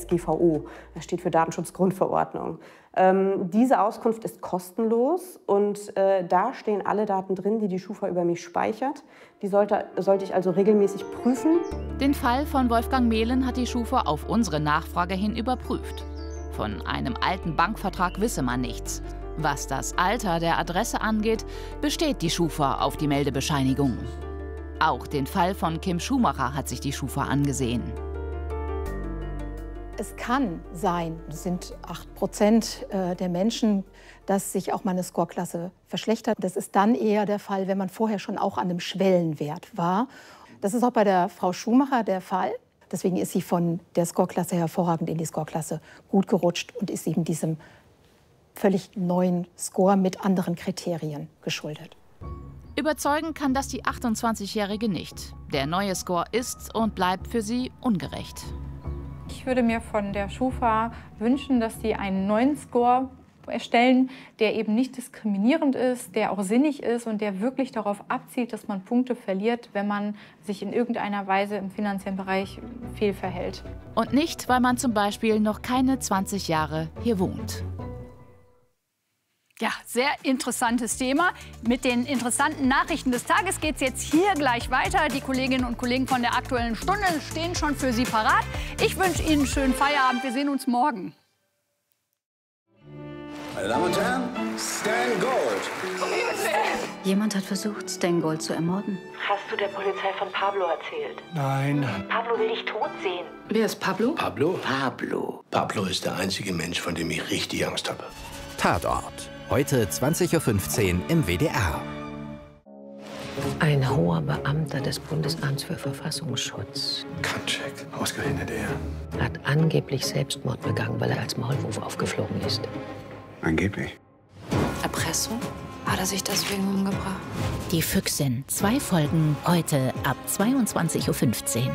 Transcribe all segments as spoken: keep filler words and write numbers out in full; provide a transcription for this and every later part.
S G V O. Das steht für Datenschutzgrundverordnung. Ähm, diese Auskunft ist kostenlos und äh, da stehen alle Daten drin, die die Schufa über mich speichert. Die sollte, sollte ich also regelmäßig prüfen. Den Fall von Wolfgang Mehlen hat die Schufa auf unsere Nachfrage hin überprüft. Von einem alten Bankvertrag wisse man nichts. Was das Alter der Adresse angeht, besteht die Schufa auf die Meldebescheinigung. Auch den Fall von Kim Schumacher hat sich die Schufa angesehen. Es kann sein, das sind acht Prozent der Menschen, dass sich auch mal eine Scoreklasse verschlechtert. Das ist dann eher der Fall, wenn man vorher schon auch an einem Schwellenwert war. Das ist auch bei der Frau Schumacher der Fall. Deswegen ist sie von der Scoreklasse hervorragend in die Scoreklasse gut gerutscht und ist eben diesem völlig neuen Score mit anderen Kriterien geschuldet. Überzeugen kann das die achtundzwanzigjährige nicht. Der neue Score ist und bleibt für sie ungerecht. Ich würde mir von der Schufa wünschen, dass sie einen neuen Score erstellen, der eben nicht diskriminierend ist, der auch sinnig ist und der wirklich darauf abzielt, dass man Punkte verliert, wenn man sich in irgendeiner Weise im finanziellen Bereich fehlverhält. Und nicht, weil man zum Beispiel noch keine zwanzig Jahre hier wohnt. Ja, sehr interessantes Thema. Mit den interessanten Nachrichten des Tages geht es jetzt hier gleich weiter. Die Kolleginnen und Kollegen von der Aktuellen Stunde stehen schon für Sie parat. Ich wünsche Ihnen einen schönen Feierabend. Wir sehen uns morgen. Meine Damen und Herren, Stan Gold. Jemand hat versucht, Stan Gold zu ermorden. Hast du der Polizei von Pablo erzählt? Nein. Pablo will dich tot sehen. Wer ist Pablo? Pablo? Pablo. Pablo ist der einzige Mensch, von dem ich richtig Angst habe. Tatort. Heute zwanzig Uhr fünfzehn im W D R. Ein hoher Beamter des Bundesamts für Verfassungsschutz. Kaczek, ausgerechnet er. Hat angeblich Selbstmord begangen, weil er als Maulwurf aufgeflogen ist. Angeblich. Erpressung? Hat er sich deswegen umgebracht? Die Füchsin. Zwei Folgen heute ab zweiundzwanzig Uhr fünfzehn.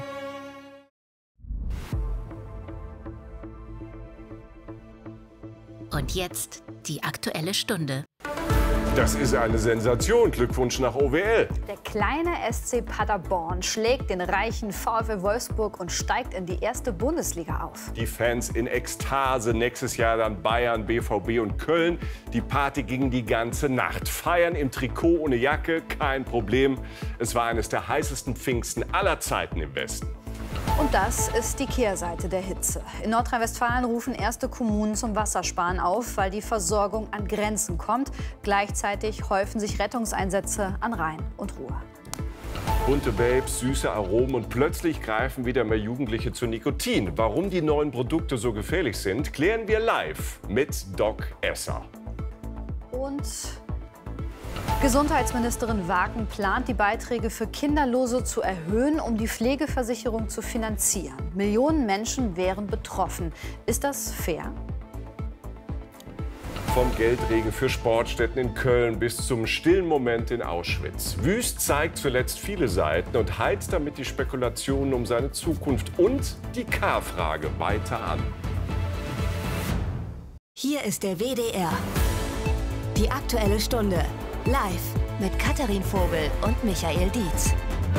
Und jetzt die Aktuelle Stunde. Das ist eine Sensation. Glückwunsch nach O W L. Der kleine S C Paderborn schlägt den reichen VfL Wolfsburg und steigt in die erste Bundesliga auf. Die Fans in Ekstase. Nächstes Jahr dann Bayern, B V B und Köln. Die Party ging die ganze Nacht. Feiern im Trikot ohne Jacke, kein Problem. Es war eines der heißesten Pfingsten aller Zeiten im Westen. Und das ist die Kehrseite der Hitze. In Nordrhein-Westfalen rufen erste Kommunen zum Wassersparen auf, weil die Versorgung an Grenzen kommt. Gleichzeitig häufen sich Rettungseinsätze an Rhein und Ruhr. Bunte Babes, süße Aromen und plötzlich greifen wieder mehr Jugendliche zu Nikotin. Warum die neuen Produkte so gefährlich sind, klären wir live mit Doc Esser. Und Gesundheitsministerin Waken plant, die Beiträge für Kinderlose zu erhöhen, um die Pflegeversicherung zu finanzieren. Millionen Menschen wären betroffen. Ist das fair? Vom Geldregen für Sportstätten in Köln bis zum stillen Moment in Auschwitz. Wüst zeigt zuletzt viele Seiten und heizt damit die Spekulationen um seine Zukunft und die K-Frage weiter an. Hier ist der W D R. Die Aktuelle Stunde. Live mit Katharin Vogel und Michael Dietz.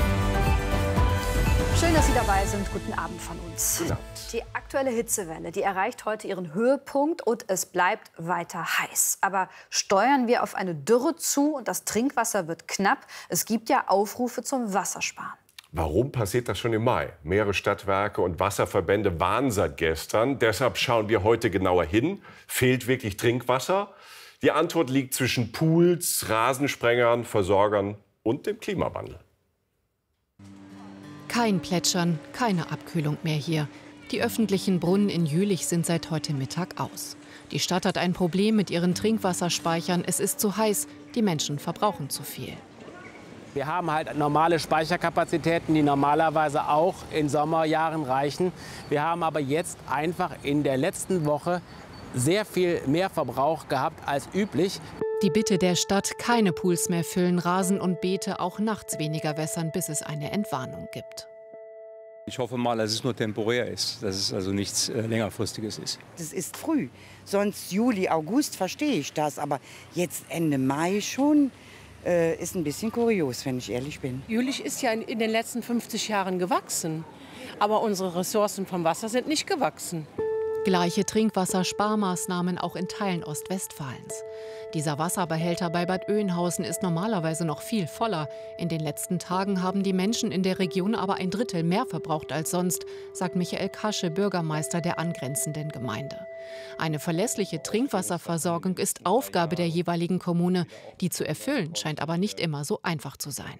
Schön, dass Sie dabei sind. Guten Abend von uns. Die aktuelle Hitzewelle, die erreicht heute ihren Höhepunkt und es bleibt weiter heiß. Aber steuern wir auf eine Dürre zu und das Trinkwasser wird knapp? Es gibt ja Aufrufe zum Wassersparen. Warum passiert das schon im Mai? Mehrere Stadtwerke und Wasserverbände warnen seit gestern. Deshalb schauen wir heute genauer hin. Fehlt wirklich Trinkwasser? Die Antwort liegt zwischen Pools, Rasensprengern, Versorgern und dem Klimawandel. Kein Plätschern, keine Abkühlung mehr hier. Die öffentlichen Brunnen in Jülich sind seit heute Mittag aus. Die Stadt hat ein Problem mit ihren Trinkwasserspeichern. Es ist zu heiß, die Menschen verbrauchen zu viel. Wir haben halt normale Speicherkapazitäten, die normalerweise auch in Sommerjahren reichen. Wir haben aber jetzt einfach in der letzten Woche sehr viel mehr Verbrauch gehabt als üblich. Die Bitte der Stadt, keine Pools mehr füllen, Rasen und Beete auch nachts weniger wässern, bis es eine Entwarnung gibt. Ich hoffe mal, dass es nur temporär ist, dass es also nichts äh, längerfristiges ist. Das ist früh. Sonst Juli, August verstehe ich das. Aber jetzt Ende Mai schon äh, ist ein bisschen kurios, wenn ich ehrlich bin. Jülich ist ja in, in den letzten fünfzig Jahren gewachsen. aber unsere Ressourcen vom Wasser sind nicht gewachsen. Gleiche Trinkwassersparmaßnahmen auch in Teilen Ostwestfalens. Dieser Wasserbehälter bei Bad Oeynhausen ist normalerweise noch viel voller. In den letzten Tagen haben die Menschen in der Region aber ein Drittel mehr verbraucht als sonst, sagt Michael Kasche, Bürgermeister der angrenzenden Gemeinde. Eine verlässliche Trinkwasserversorgung ist Aufgabe der jeweiligen Kommune. Die zu erfüllen scheint aber nicht immer so einfach zu sein.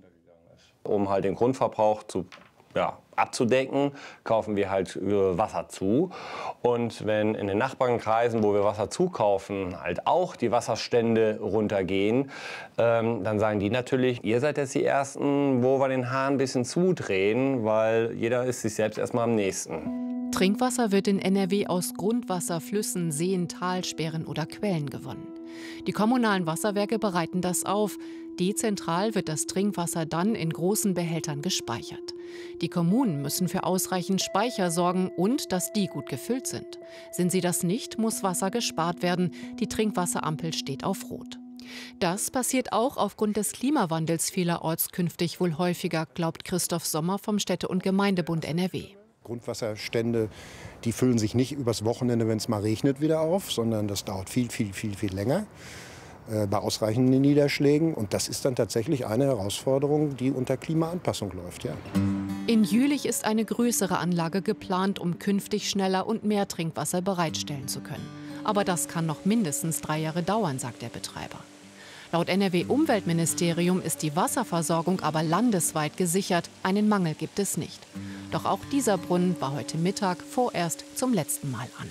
Um halt den Grundverbrauch zu ja, abzudecken, kaufen wir halt Wasser zu. Und wenn in den Nachbarnkreisen, wo wir Wasser zukaufen, halt auch die Wasserstände runtergehen, ähm, dann sagen die natürlich, ihr seid jetzt die Ersten, wo wir den Hahn ein bisschen zudrehen, weil jeder ist sich selbst erstmal am nächsten. Trinkwasser wird in N R W aus Grundwasser, Flüssen, Seen, Talsperren oder Quellen gewonnen. Die kommunalen Wasserwerke bereiten das auf. Dezentral wird das Trinkwasser dann in großen Behältern gespeichert. Die Kommunen müssen für ausreichend Speicher sorgen und dass die gut gefüllt sind. Sind sie das nicht, muss Wasser gespart werden. Die Trinkwasserampel steht auf Rot. Das passiert auch aufgrund des Klimawandels vielerorts künftig wohl häufiger, glaubt Christoph Sommer vom Städte- und Gemeindebund N R W. Grundwasserstände, die füllen sich nicht übers Wochenende, wenn es mal regnet, wieder auf, sondern das dauert viel, viel, viel, viel länger äh, bei ausreichenden Niederschlägen. Und das ist dann tatsächlich eine Herausforderung, die unter Klimaanpassung läuft. Ja. In Jülich ist eine größere Anlage geplant, um künftig schneller und mehr Trinkwasser bereitstellen zu können. Aber das kann noch mindestens drei Jahre dauern, sagt der Betreiber. Laut N R W-Umweltministerium ist die Wasserversorgung aber landesweit gesichert. Einen Mangel gibt es nicht. Doch auch dieser Brunnen war heute Mittag vorerst zum letzten Mal an.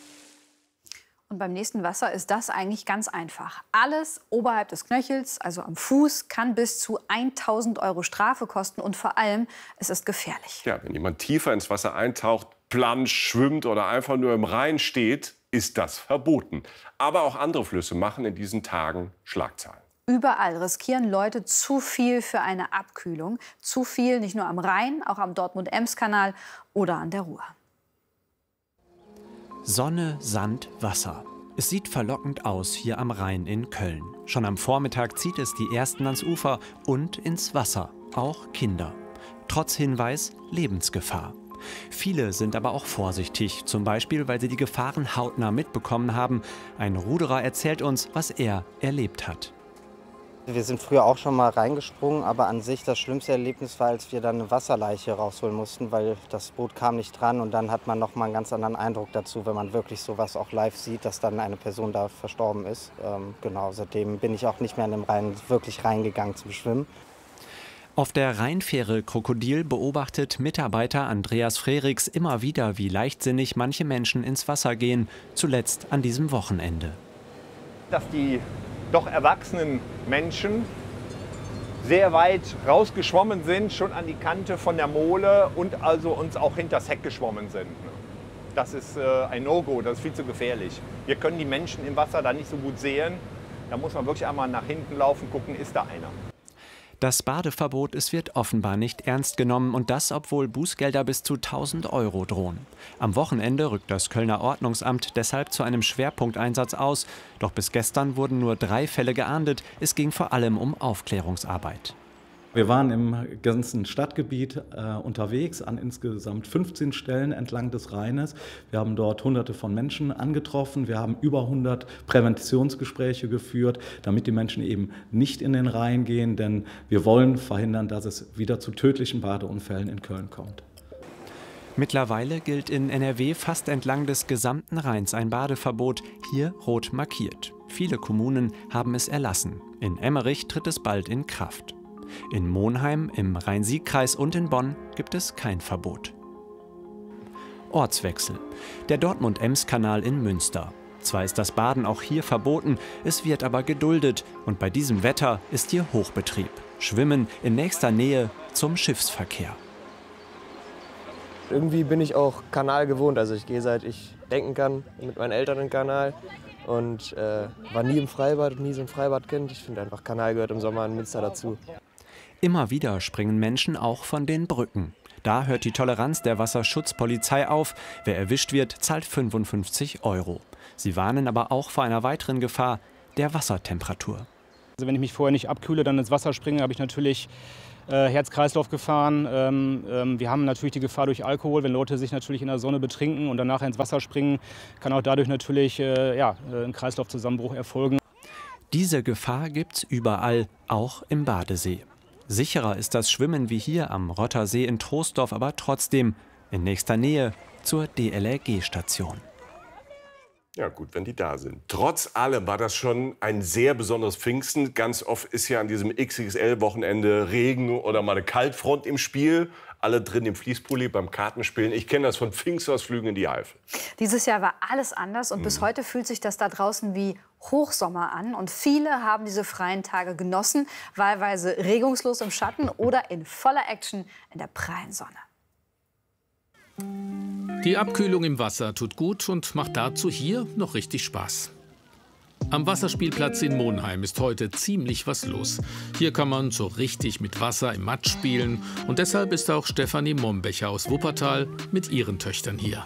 Und beim nächsten Wasser ist das eigentlich ganz einfach. Alles oberhalb des Knöchels, also am Fuß, kann bis zu tausend Euro Strafe kosten. Und vor allem, es ist gefährlich. Ja, wenn jemand tiefer ins Wasser eintaucht, planscht, schwimmt oder einfach nur im Rhein steht, ist das verboten. Aber auch andere Flüsse machen in diesen Tagen Schlagzeilen. Überall riskieren Leute zu viel für eine Abkühlung. Zu viel nicht nur am Rhein, auch am Dortmund-Ems-Kanal oder an der Ruhr. Sonne, Sand, Wasser. Es sieht verlockend aus hier am Rhein in Köln. Schon am Vormittag zieht es die Ersten ans Ufer und ins Wasser, auch Kinder. Trotz Hinweis Lebensgefahr. Viele sind aber auch vorsichtig, zum Beispiel, weil sie die Gefahren hautnah mitbekommen haben. Ein Ruderer erzählt uns, was er erlebt hat. Wir sind früher auch schon mal reingesprungen, aber an sich das schlimmste Erlebnis war, als wir dann eine Wasserleiche rausholen mussten, weil das Boot kam nicht dran und dann hat man noch mal einen ganz anderen Eindruck dazu, wenn man wirklich sowas auch live sieht, dass dann eine Person da verstorben ist. Ähm, genau, seitdem bin ich auch nicht mehr in den Rhein wirklich reingegangen zum Schwimmen. Auf der Rheinfähre Krokodil beobachtet Mitarbeiter Andreas Frerichs immer wieder, wie leichtsinnig manche Menschen ins Wasser gehen, zuletzt an diesem Wochenende. Dass die doch erwachsenen Menschen sehr weit rausgeschwommen sind, schon an die Kante von der Mole und also uns auch hinters Heck geschwommen sind. Das ist äh, ein No-Go, das ist viel zu gefährlich. Wir können die Menschen im Wasser da nicht so gut sehen. Da muss man wirklich einmal nach hinten laufen, gucken, ist da einer. Das Badeverbot, es wird offenbar nicht ernst genommen und das, obwohl Bußgelder bis zu tausend Euro drohen. Am Wochenende rückt das Kölner Ordnungsamt deshalb zu einem Schwerpunkteinsatz aus. Doch bis gestern wurden nur drei Fälle geahndet. Es ging vor allem um Aufklärungsarbeit. Wir waren im ganzen Stadtgebiet äh, unterwegs an insgesamt fünfzehn Stellen entlang des Rheines. Wir haben dort Hunderte von Menschen angetroffen. Wir haben über hundert Präventionsgespräche geführt, damit die Menschen eben nicht in den Rhein gehen. Denn wir wollen verhindern, dass es wieder zu tödlichen Badeunfällen in Köln kommt. Mittlerweile gilt in N R W fast entlang des gesamten Rheins ein Badeverbot, hier rot markiert. Viele Kommunen haben es erlassen. In Emmerich tritt es bald in Kraft. In Monheim, im Rhein-Sieg-Kreis und in Bonn gibt es kein Verbot. Ortswechsel. Der Dortmund-Ems-Kanal in Münster. Zwar ist das Baden auch hier verboten, es wird aber geduldet. Und bei diesem Wetter ist hier Hochbetrieb. Schwimmen in nächster Nähe zum Schiffsverkehr. Irgendwie bin ich auch Kanal gewohnt. Also ich gehe, seit ich denken kann, mit meinen Eltern in den Kanal. Und äh, war nie im Freibad, nie so ein Freibadkind. Ich finde einfach, Kanal gehört im Sommer in Münster dazu. Immer wieder springen Menschen auch von den Brücken. Da hört die Toleranz der Wasserschutzpolizei auf. Wer erwischt wird, zahlt fünfundfünfzig Euro. Sie warnen aber auch vor einer weiteren Gefahr, der Wassertemperatur. Also wenn ich mich vorher nicht abkühle, dann ins Wasser springe, habe ich natürlich äh, Herz-Kreislauf-Gefahren. Ähm, ähm, wir haben natürlich die Gefahr durch Alkohol, wenn Leute sich natürlich in der Sonne betrinken und danach ins Wasser springen, kann auch dadurch natürlich äh, ja, ein Kreislaufzusammenbruch erfolgen. Diese Gefahr gibt's überall, auch im Badesee. Sicherer ist das Schwimmen wie hier am Rottersee in Troisdorf, aber trotzdem in nächster Nähe zur D L R G-Station. Ja gut, wenn die da sind. Trotz allem war das schon ein sehr besonderes Pfingsten. Ganz oft ist ja an diesem X X L-Wochenende Regen oder mal eine Kaltfront im Spiel. Alle drin im Fließpulli beim Kartenspielen. Ich kenne das von Pfingstausflügen in die Eifel. Dieses Jahr war alles anders und Mhm. bis heute fühlt sich das da draußen wie Hochsommer an. Und viele haben diese freien Tage genossen, wahlweise regungslos im Schatten oder in voller Action in der prallen Sonne. Die Abkühlung im Wasser tut gut und macht dazu hier noch richtig Spaß. Am Wasserspielplatz in Monheim ist heute ziemlich was los. Hier kann man so richtig mit Wasser im Matsch spielen. Und deshalb ist auch Stefanie Mombecher aus Wuppertal mit ihren Töchtern hier.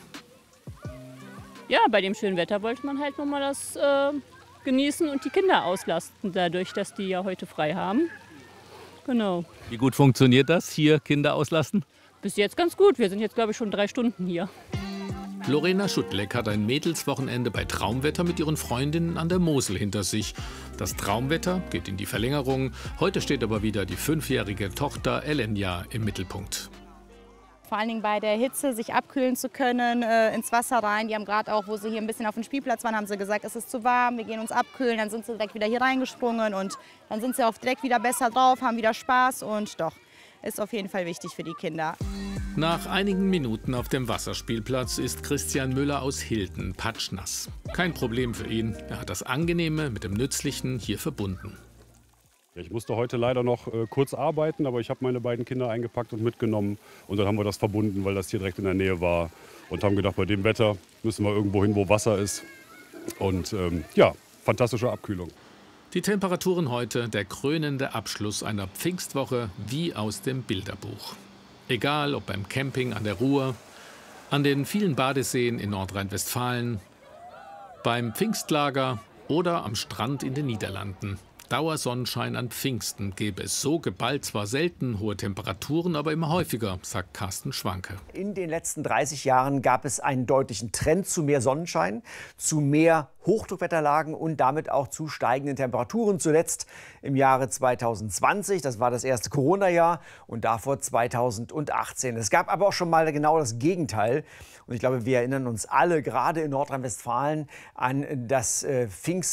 Ja, bei dem schönen Wetter wollte man halt noch mal das äh, genießen und die Kinder auslasten, dadurch, dass die ja heute frei haben. Genau. Wie gut funktioniert das, hier Kinder auslasten? Bis jetzt ganz gut. Wir sind jetzt, glaube ich, schon drei Stunden hier. Lorena Schutleck hat ein Mädelswochenende bei Traumwetter mit ihren Freundinnen an der Mosel hinter sich. Das Traumwetter geht in die Verlängerung. Heute steht aber wieder die fünfjährige Tochter Elenia im Mittelpunkt. Vor allen Dingen bei der Hitze, sich abkühlen zu können, äh, ins Wasser rein. Die haben gerade auch, wo sie hier ein bisschen auf dem Spielplatz waren, haben sie gesagt, es ist zu warm, wir gehen uns abkühlen. Dann sind sie direkt wieder hier reingesprungen und dann sind sie auch direkt wieder besser drauf, haben wieder Spaß und doch, ist auf jeden Fall wichtig für die Kinder. Nach einigen Minuten auf dem Wasserspielplatz ist Christian Müller aus Hilden patschnass. Kein Problem für ihn. Er hat das Angenehme mit dem Nützlichen hier verbunden. Ich musste heute leider noch äh, kurz arbeiten, aber ich habe meine beiden Kinder eingepackt und mitgenommen. Und dann haben wir das verbunden, weil das hier direkt in der Nähe war. Und haben gedacht, bei dem Wetter müssen wir irgendwo hin, wo Wasser ist. Und ähm, ja, fantastische Abkühlung. Die Temperaturen heute, der krönende Abschluss einer Pfingstwoche wie aus dem Bilderbuch. Egal ob beim Camping an der Ruhr, an den vielen Badeseen in Nordrhein-Westfalen, beim Pfingstlager oder am Strand in den Niederlanden. Dauersonnenschein an Pfingsten gäbe es so geballt zwar selten hohe Temperaturen, aber immer häufiger, sagt Carsten Schwanke. In den letzten dreißig Jahren gab es einen deutlichen Trend zu mehr Sonnenschein, zu mehr Hochdruckwetterlagen und damit auch zu steigenden Temperaturen. Zuletzt im Jahre zweitausendzwanzig, das war das erste Corona-Jahr, und davor zweitausendachtzehn. Es gab aber auch schon mal genau das Gegenteil. Und ich glaube, wir erinnern uns alle, gerade in Nordrhein-Westfalen, an das äh,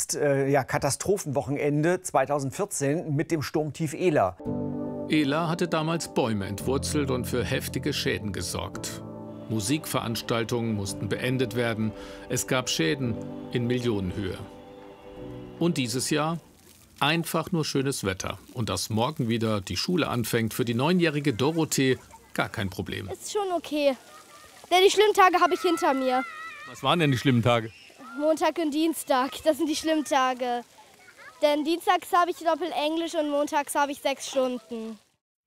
Pfingst-Katastrophenwochenende äh, ja, zweitausendvierzehn mit dem Sturmtief Ela. Ela hatte damals Bäume entwurzelt und für heftige Schäden gesorgt. Musikveranstaltungen mussten beendet werden. Es gab Schäden in Millionenhöhe. Und dieses Jahr einfach nur schönes Wetter. Und dass morgen wieder die Schule anfängt, für die neunjährige Dorothee gar kein Problem. Ist schon okay. Denn die schlimmen Tage habe ich hinter mir. Was waren denn die schlimmen Tage? Montag und Dienstag, das sind die schlimmen Tage. Denn dienstags habe ich Doppel Englisch und montags habe ich sechs Stunden.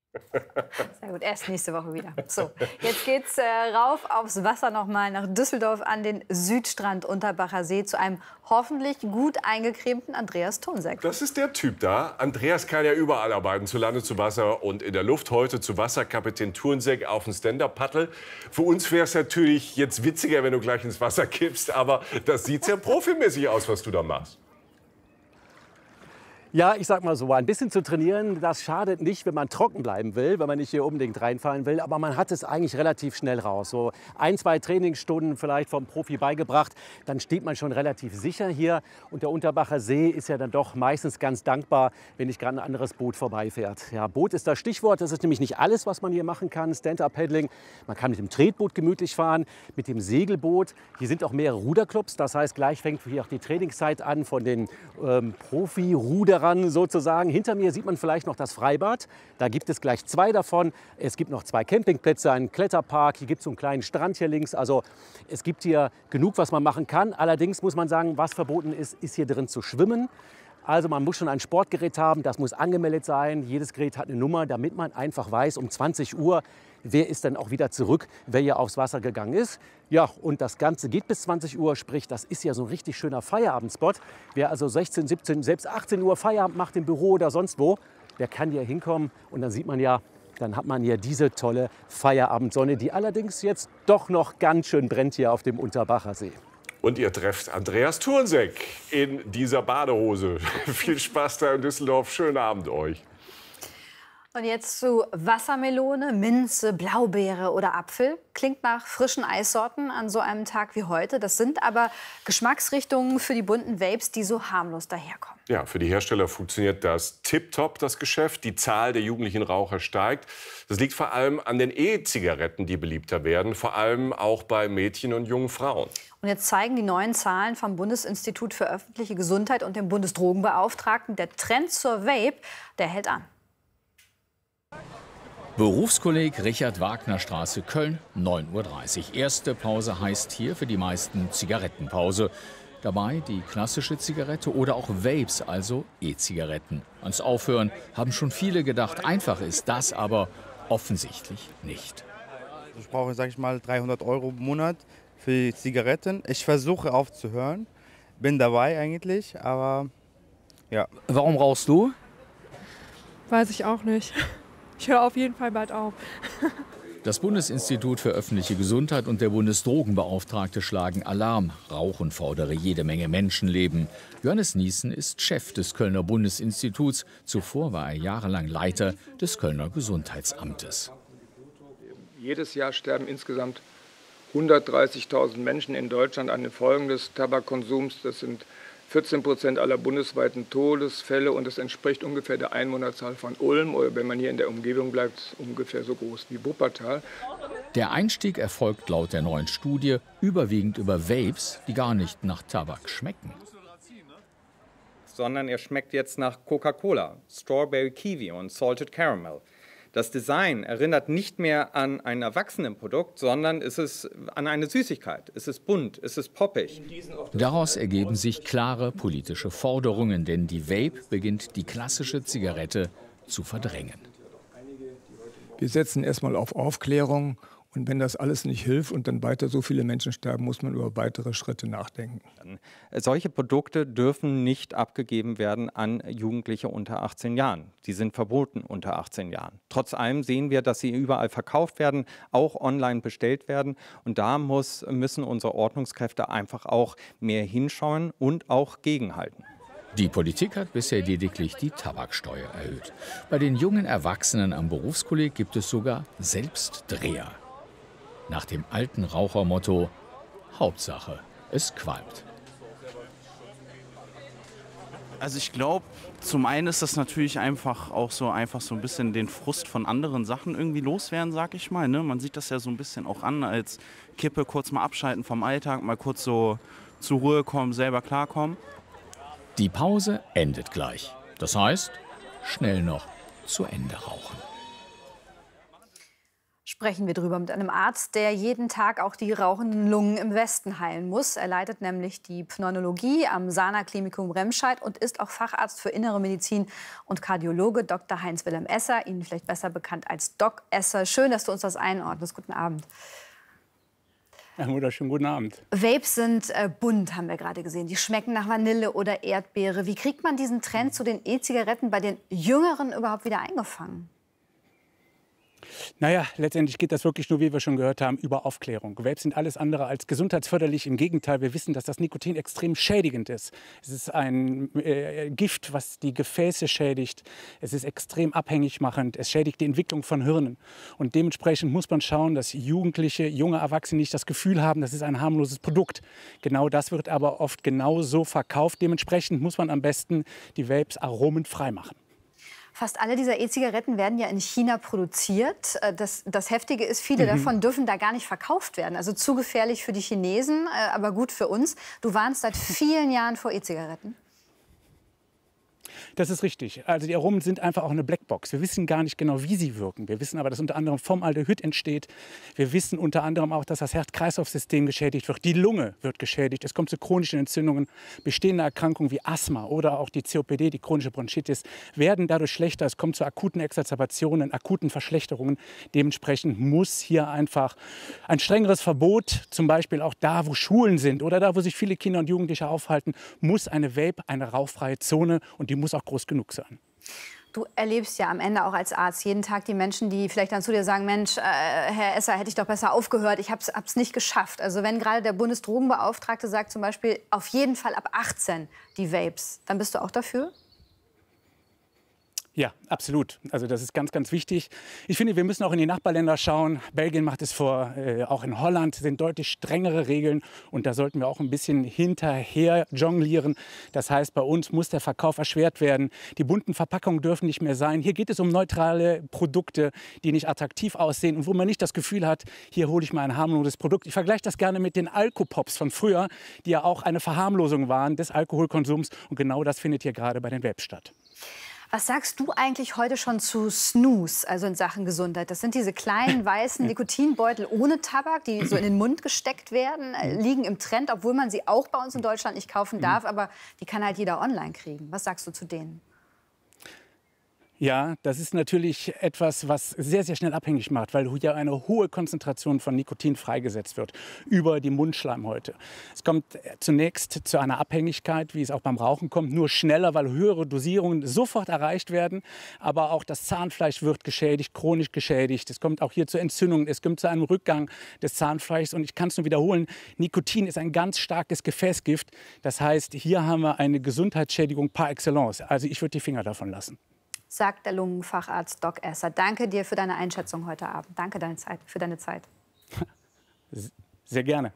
Sehr gut, erst nächste Woche wieder. So, jetzt geht's äh, rauf aufs Wasser nochmal nach Düsseldorf an den Südstrand Unterbacher See zu einem hoffentlich gut eingecremten Andreas Thunseck. Das ist der Typ da. Andreas kann ja überall arbeiten, zu Lande, zu Wasser und in der Luft. Heute zu Wasser Kapitän Thunseck auf dem Stand-Up-Paddle. Für uns wäre es natürlich jetzt witziger, wenn du gleich ins Wasser kippst, aber das sieht sehr profimäßig aus, was du da machst. Ja, ich sag mal so, ein bisschen zu trainieren, das schadet nicht, wenn man trocken bleiben will, wenn man nicht hier unbedingt reinfallen will. Aber man hat es eigentlich relativ schnell raus. So ein, zwei Trainingsstunden vielleicht vom Profi beigebracht, dann steht man schon relativ sicher hier. Und der Unterbacher See ist ja dann doch meistens ganz dankbar, wenn nicht gerade ein anderes Boot vorbeifährt. Ja, Boot ist das Stichwort. Das ist nämlich nicht alles, was man hier machen kann. Stand-Up-Paddling. Man kann mit dem Tretboot gemütlich fahren, mit dem Segelboot. Hier sind auch mehrere Ruderclubs. Das heißt, gleich fängt hier auch die Trainingszeit an von den ähm, Profi-Ruderern sozusagen. Hinter mir sieht man vielleicht noch das Freibad. Da gibt es gleich zwei davon. Es gibt noch zwei Campingplätze, einen Kletterpark. Hier gibt es so einen kleinen Strand hier links. Also es gibt hier genug, was man machen kann. Allerdings muss man sagen, was verboten ist, ist hier drin zu schwimmen. Also man muss schon ein Sportgerät haben, das muss angemeldet sein. Jedes Gerät hat eine Nummer, damit man einfach weiß, um zwanzig Uhr, wer ist dann auch wieder zurück, wer hier aufs Wasser gegangen ist. Ja, und das Ganze geht bis zwanzig Uhr, sprich, das ist ja so ein richtig schöner Feierabendspot. Wer also sechzehn, siebzehn, selbst achtzehn Uhr Feierabend macht im Büro oder sonst wo, wer kann hier hinkommen? Und dann sieht man ja, dann hat man hier diese tolle Feierabendsonne, die allerdings jetzt doch noch ganz schön brennt hier auf dem Unterbacher See. Und ihr trefft Andreas Thurnseck in dieser Badehose. Viel Spaß da in Düsseldorf. Schönen Abend euch. Und jetzt zu Wassermelone, Minze, Blaubeere oder Apfel. Klingt nach frischen Eissorten an so einem Tag wie heute. Das sind aber Geschmacksrichtungen für die bunten Vapes, die so harmlos daherkommen. Ja, für die Hersteller funktioniert das tipptopp, das Geschäft. Die Zahl der jugendlichen Raucher steigt. Das liegt vor allem an den E-Zigaretten, die beliebter werden. Vor allem auch bei Mädchen und jungen Frauen. Und jetzt zeigen die neuen Zahlen vom Bundesinstitut für öffentliche Gesundheit und dem Bundesdrogenbeauftragten, der Trend zur Vape, der hält an. Berufskolleg Richard Wagner Straße, Köln, neun Uhr dreißig. Erste Pause heißt hier für die meisten Zigarettenpause. Dabei die klassische Zigarette oder auch Vapes, also E-Zigaretten. Ans Aufhören haben schon viele gedacht. Einfach ist das aber offensichtlich nicht. Ich brauche, sag ich mal, dreihundert Euro im Monat für die Zigaretten. Ich versuche aufzuhören, bin dabei eigentlich, aber ja. Warum rauchst du? Weiß ich auch nicht. Ich höre auf jeden Fall bald auf. Das Bundesinstitut für öffentliche Gesundheit und der Bundesdrogenbeauftragte schlagen Alarm. Rauchen fordere jede Menge Menschenleben. Johannes Nießen ist Chef des Kölner Bundesinstituts. Zuvor war er jahrelang Leiter des Kölner Gesundheitsamtes. Jedes Jahr sterben insgesamt hundertdreißigtausend Menschen in Deutschland an den Folgen des Tabakkonsums. Das sind vierzehn Prozent aller bundesweiten Todesfälle und das entspricht ungefähr der Einwohnerzahl von Ulm oder wenn man hier in der Umgebung bleibt, ungefähr so groß wie Wuppertal. Der Einstieg erfolgt laut der neuen Studie überwiegend über Vapes, die gar nicht nach Tabak schmecken. Sondern er schmeckt jetzt nach Coca-Cola, Strawberry Kiwi und Salted Caramel. Das Design erinnert nicht mehr an ein Erwachsenenprodukt, sondern es ist an eine Süßigkeit. Es ist bunt, es ist poppig. Daraus ergeben sich klare politische Forderungen, denn die Vape beginnt die klassische Zigarette zu verdrängen. Wir setzen erstmal auf Aufklärung. Und wenn das alles nicht hilft und dann weiter so viele Menschen sterben, muss man über weitere Schritte nachdenken. Solche Produkte dürfen nicht abgegeben werden an Jugendliche unter achtzehn Jahren. Sie sind verboten unter achtzehn Jahren. Trotz allem sehen wir, dass sie überall verkauft werden, auch online bestellt werden. Und da muss, müssen unsere Ordnungskräfte einfach auch mehr hinschauen und auch gegenhalten. Die Politik hat bisher lediglich die Tabaksteuer erhöht. Bei den jungen Erwachsenen am Berufskolleg gibt es sogar Selbstdreher. Nach dem alten Rauchermotto: Hauptsache, es qualmt. Also ich glaube, zum einen ist das natürlich einfach auch so einfach so ein bisschen den Frust von anderen Sachen irgendwie loswerden, sag ich mal. Ne? Man sieht das ja so ein bisschen auch an als Kippe, kurz mal abschalten vom Alltag, mal kurz so zur Ruhe kommen, selber klarkommen. Die Pause endet gleich. Das heißt, schnell noch zu Ende rauchen. Sprechen wir drüber mit einem Arzt, der jeden Tag auch die rauchenden Lungen im Westen heilen muss. Er leitet nämlich die Pneumologie am Sana-Klinikum Remscheid und ist auch Facharzt für Innere Medizin und Kardiologe. Doktor Heinz-Wilhelm Esser, Ihnen vielleicht besser bekannt als Doc Esser. Schön, dass du uns das einordnest. Guten Abend. Ja, wunderschönen guten Abend. Vapes sind äh, bunt, haben wir gerade gesehen. Die schmecken nach Vanille oder Erdbeere. Wie kriegt man diesen Trend zu den E-Zigaretten bei den Jüngeren überhaupt wieder eingefangen? Naja, letztendlich geht das wirklich nur, wie wir schon gehört haben, über Aufklärung. Vapes sind alles andere als gesundheitsförderlich. Im Gegenteil, wir wissen, dass das Nikotin extrem schädigend ist. Es ist ein äh, Gift, was die Gefäße schädigt. Es ist extrem abhängig machend. Es schädigt die Entwicklung von Hirnen. Und dementsprechend muss man schauen, dass Jugendliche, junge Erwachsene nicht das Gefühl haben, das ist ein harmloses Produkt. Genau das wird aber oft genauso verkauft. Dementsprechend muss man am besten die Vapes aromenfrei machen. Fast alle dieser E-Zigaretten werden ja in China produziert. Das, das Heftige ist, viele mhm. davon dürfen da gar nicht verkauft werden. Also zu gefährlich für die Chinesen, aber gut für uns. Du warnst seit vielen Jahren vor E-Zigaretten. Das ist richtig. Also die Aromen sind einfach auch eine Blackbox. Wir wissen gar nicht genau, wie sie wirken. Wir wissen aber, dass unter anderem Formaldehyd entsteht. Wir wissen unter anderem auch, dass das Herz-Kreislauf-System geschädigt wird. Die Lunge wird geschädigt. Es kommt zu chronischen Entzündungen. Bestehende Erkrankungen wie Asthma oder auch die C O P D, die chronische Bronchitis, werden dadurch schlechter. Es kommt zu akuten Exacerbationen, akuten Verschlechterungen. Dementsprechend muss hier einfach ein strengeres Verbot, zum Beispiel auch da, wo Schulen sind oder da, wo sich viele Kinder und Jugendliche aufhalten, muss eine Vape, eine rauchfreie Zone, und die muss auch groß genug sein. Du erlebst ja am Ende auch als Arzt jeden Tag die Menschen, die vielleicht dann zu dir sagen, Mensch, äh, Herr Esser, hätte ich doch besser aufgehört, ich habe es nicht geschafft. Also wenn gerade der Bundesdrogenbeauftragte sagt zum Beispiel, auf jeden Fall ab achtzehn die Vapes, dann bist du auch dafür? Ja, absolut. Also das ist ganz, ganz wichtig. Ich finde, wir müssen auch in die Nachbarländer schauen. Belgien macht es vor, äh, auch in Holland sind deutlich strengere Regeln. Und da sollten wir auch ein bisschen hinterher jonglieren. Das heißt, bei uns muss der Verkauf erschwert werden. Die bunten Verpackungen dürfen nicht mehr sein. Hier geht es um neutrale Produkte, die nicht attraktiv aussehen und wo man nicht das Gefühl hat, hier hole ich mal ein harmloses Produkt. Ich vergleiche das gerne mit den Alkopops von früher, die ja auch eine Verharmlosung waren des Alkoholkonsums. Und genau das findet hier gerade bei den Vapes statt. Was sagst du eigentlich heute schon zu Snus, also in Sachen Gesundheit? Das sind diese kleinen weißen Nikotinbeutel ohne Tabak, die so in den Mund gesteckt werden, liegen im Trend, obwohl man sie auch bei uns in Deutschland nicht kaufen darf, aber die kann halt jeder online kriegen. Was sagst du zu denen? Ja, das ist natürlich etwas, was sehr, sehr schnell abhängig macht, weil hier eine hohe Konzentration von Nikotin freigesetzt wird über die Mundschleimhäute. Es kommt zunächst zu einer Abhängigkeit, wie es auch beim Rauchen kommt, nur schneller, weil höhere Dosierungen sofort erreicht werden. Aber auch das Zahnfleisch wird geschädigt, chronisch geschädigt. Es kommt auch hier zu Entzündungen, es kommt zu einem Rückgang des Zahnfleischs. Und ich kann es nur wiederholen, Nikotin ist ein ganz starkes Gefäßgift. Das heißt, hier haben wir eine Gesundheitsschädigung par excellence. Also ich würde die Finger davon lassen. Sagt der Lungenfacharzt Doc Esser. Danke dir für deine Einschätzung heute Abend. Danke deine Zeit, für deine Zeit. Sehr gerne.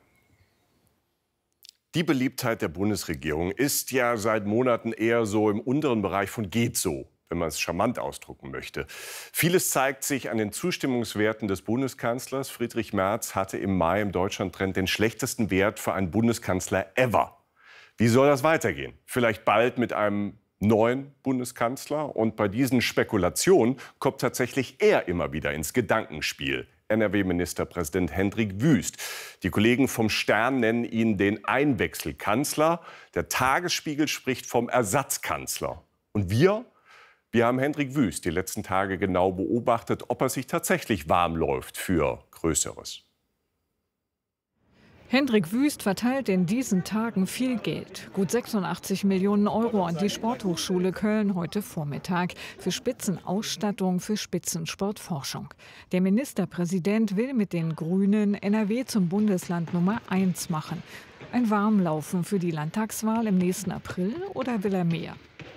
Die Beliebtheit der Bundesregierung ist ja seit Monaten eher so im unteren Bereich von geht so, wenn man es charmant ausdrücken möchte. Vieles zeigt sich an den Zustimmungswerten des Bundeskanzlers. Friedrich Merz hatte im Mai im Deutschlandtrend den schlechtesten Wert für einen Bundeskanzler ever. Wie soll das weitergehen? Vielleicht bald mit einem neuen Bundeskanzler. Und bei diesen Spekulationen kommt tatsächlich er immer wieder ins Gedankenspiel. N R W-Ministerpräsident Hendrik Wüst. Die Kollegen vom Stern nennen ihn den Einwechselkanzler. Der Tagesspiegel spricht vom Ersatzkanzler. Und wir? Wir haben Hendrik Wüst die letzten Tage genau beobachtet, ob er sich tatsächlich warm läuft für Größeres. Hendrik Wüst verteilt in diesen Tagen viel Geld. Gut sechsundachtzig Millionen Euro an die Sporthochschule Köln heute Vormittag für Spitzenausstattung, für Spitzensportforschung. Der Ministerpräsident will mit den Grünen N R W zum Bundesland Nummer eins machen. Ein Warmlaufen für die Landtagswahl im nächsten April oder will er mehr?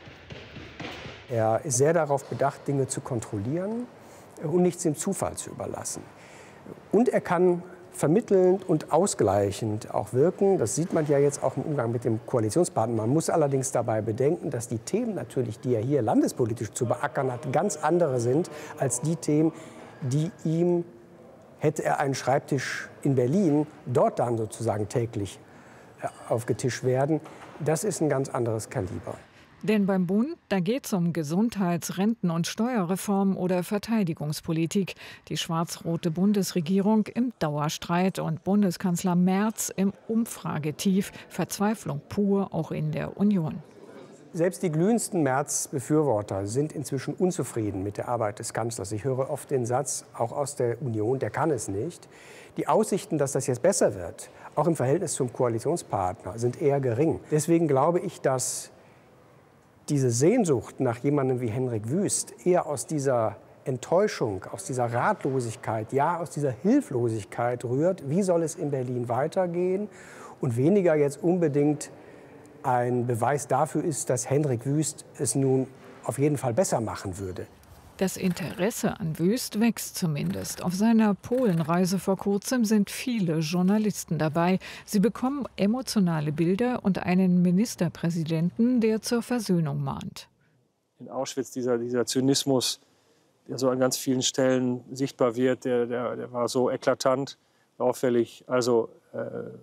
Er ist sehr darauf bedacht, Dinge zu kontrollieren und nichts dem Zufall zu überlassen. Und er kann vermittelnd und ausgleichend auch wirken. Das sieht man ja jetzt auch im Umgang mit dem Koalitionspartner. Man muss allerdings dabei bedenken, dass die Themen natürlich, die er hier landespolitisch zu beackern hat, ganz andere sind als die Themen, die ihm, hätte er einen Schreibtisch in Berlin, dort dann sozusagen täglich aufgetischt werden. Das ist ein ganz anderes Kaliber. Denn beim Bund, da geht es um Gesundheits-, Renten- und Steuerreform oder Verteidigungspolitik. Die schwarz-rote Bundesregierung im Dauerstreit und Bundeskanzler Merz im Umfragetief. Verzweiflung pur auch in der Union. Selbst die glühendsten Merz-Befürworter sind inzwischen unzufrieden mit der Arbeit des Kanzlers. Ich höre oft den Satz, auch aus der Union, der kann es nicht. Die Aussichten, dass das jetzt besser wird, auch im Verhältnis zum Koalitionspartner, sind eher gering. Deswegen glaube ich, dass diese Sehnsucht nach jemandem wie Hendrik Wüst eher aus dieser Enttäuschung, aus dieser Ratlosigkeit, ja aus dieser Hilflosigkeit rührt. Wie soll es in Berlin weitergehen? Und weniger jetzt unbedingt ein Beweis dafür ist, dass Hendrik Wüst es nun auf jeden Fall besser machen würde. Das Interesse an Wüst wächst zumindest. Auf seiner Polenreise vor kurzem sind viele Journalisten dabei. Sie bekommen emotionale Bilder und einen Ministerpräsidenten, der zur Versöhnung mahnt. In Auschwitz dieser, dieser Zynismus, der so an ganz vielen Stellen sichtbar wird, der, der, der war so eklatant, auffällig. Also äh,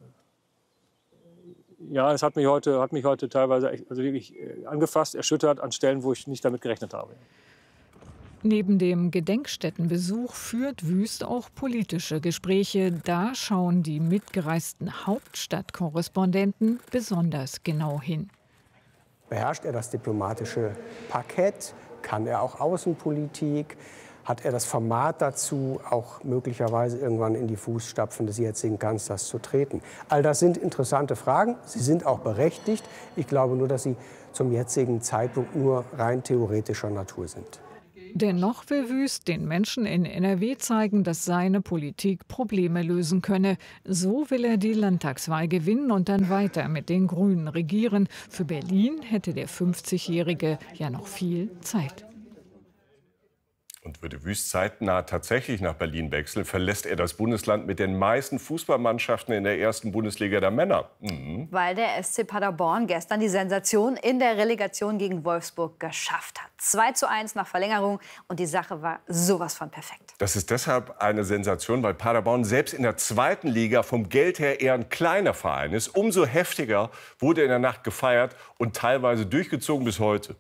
ja, es hat mich heute, hat mich heute teilweise also wirklich angefasst, erschüttert an Stellen, wo ich nicht damit gerechnet habe. Neben dem Gedenkstättenbesuch führt Wüst auch politische Gespräche. Da schauen die mitgereisten Hauptstadtkorrespondenten besonders genau hin. Beherrscht er das diplomatische Parkett? Kann er auch Außenpolitik? Hat er das Format dazu, auch möglicherweise irgendwann in die Fußstapfen des jetzigen Kanzlers zu treten? All das sind interessante Fragen. Sie sind auch berechtigt. Ich glaube nur, dass sie zum jetzigen Zeitpunkt nur rein theoretischer Natur sind. Dennoch will Wüst den Menschen in N R W zeigen, dass seine Politik Probleme lösen könne. So will er die Landtagswahl gewinnen und dann weiter mit den Grünen regieren. Für Berlin hätte der fünfzigjährige ja noch viel Zeit. Und würde Wüst zeitnah tatsächlich nach Berlin wechseln, verlässt er das Bundesland mit den meisten Fußballmannschaften in der ersten Bundesliga der Männer. Mhm. Weil der S C Paderborn gestern die Sensation in der Relegation gegen Wolfsburg geschafft hat. zwei zu eins nach Verlängerung und die Sache war sowas von perfekt. Das ist deshalb eine Sensation, weil Paderborn selbst in der zweiten Liga vom Geld her eher ein kleiner Verein ist. Umso heftiger wurde in der Nacht gefeiert und teilweise durchgezogen bis heute.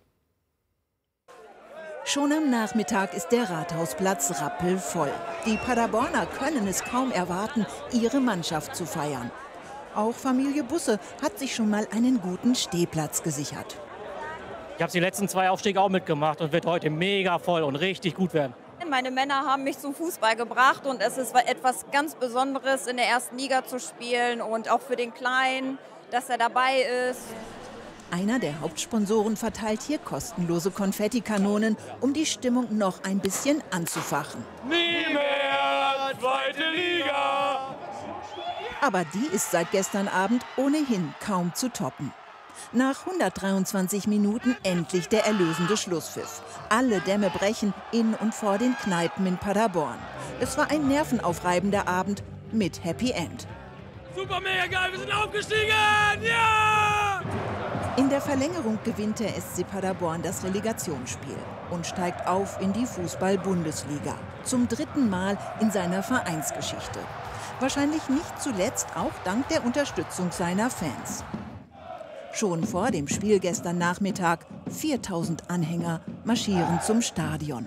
Schon am Nachmittag ist der Rathausplatz rappelvoll. Die Paderborner können es kaum erwarten, ihre Mannschaft zu feiern. Auch Familie Busse hat sich schon mal einen guten Stehplatz gesichert. Ich habe die letzten zwei Aufstiege auch mitgemacht und wird heute mega voll und richtig gut werden. Meine Männer haben mich zum Fußball gebracht und es ist etwas ganz Besonderes, in der ersten Liga zu spielen und auch für den Kleinen, dass er dabei ist. Einer der Hauptsponsoren verteilt hier kostenlose Konfettikanonen, um die Stimmung noch ein bisschen anzufachen. Nie mehr zweite Liga! Aber die ist seit gestern Abend ohnehin kaum zu toppen. Nach hundertdreiundzwanzig Minuten endlich der erlösende Schlusspfiff. Alle Dämme brechen in und vor den Kneipen in Paderborn. Es war ein nervenaufreibender Abend mit Happy End. Super, mega geil, wir sind aufgestiegen! Ja! In der Verlängerung gewinnt der S C Paderborn das Relegationsspiel und steigt auf in die Fußball-Bundesliga. Zum dritten Mal in seiner Vereinsgeschichte. Wahrscheinlich nicht zuletzt auch dank der Unterstützung seiner Fans. Schon vor dem Spiel gestern Nachmittag viertausend Anhänger marschieren zum Stadion.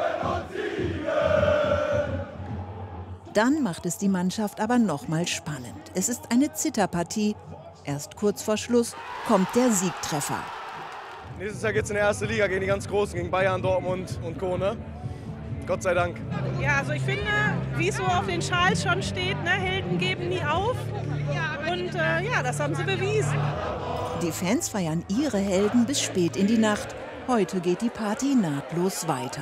Dann macht es die Mannschaft aber noch mal spannend. Es ist eine Zitterpartie. Erst kurz vor Schluss kommt der Siegtreffer. Nächstes Jahr geht es in die erste Liga gegen die ganz Großen, gegen Bayern, Dortmund und Co. Ne? Gott sei Dank. Ja, also ich finde, wie es so auf den Schals schon steht, ne, Helden geben nie auf. Und äh, ja, das haben sie bewiesen. Die Fans feiern ihre Helden bis spät in die Nacht. Heute geht die Party nahtlos weiter.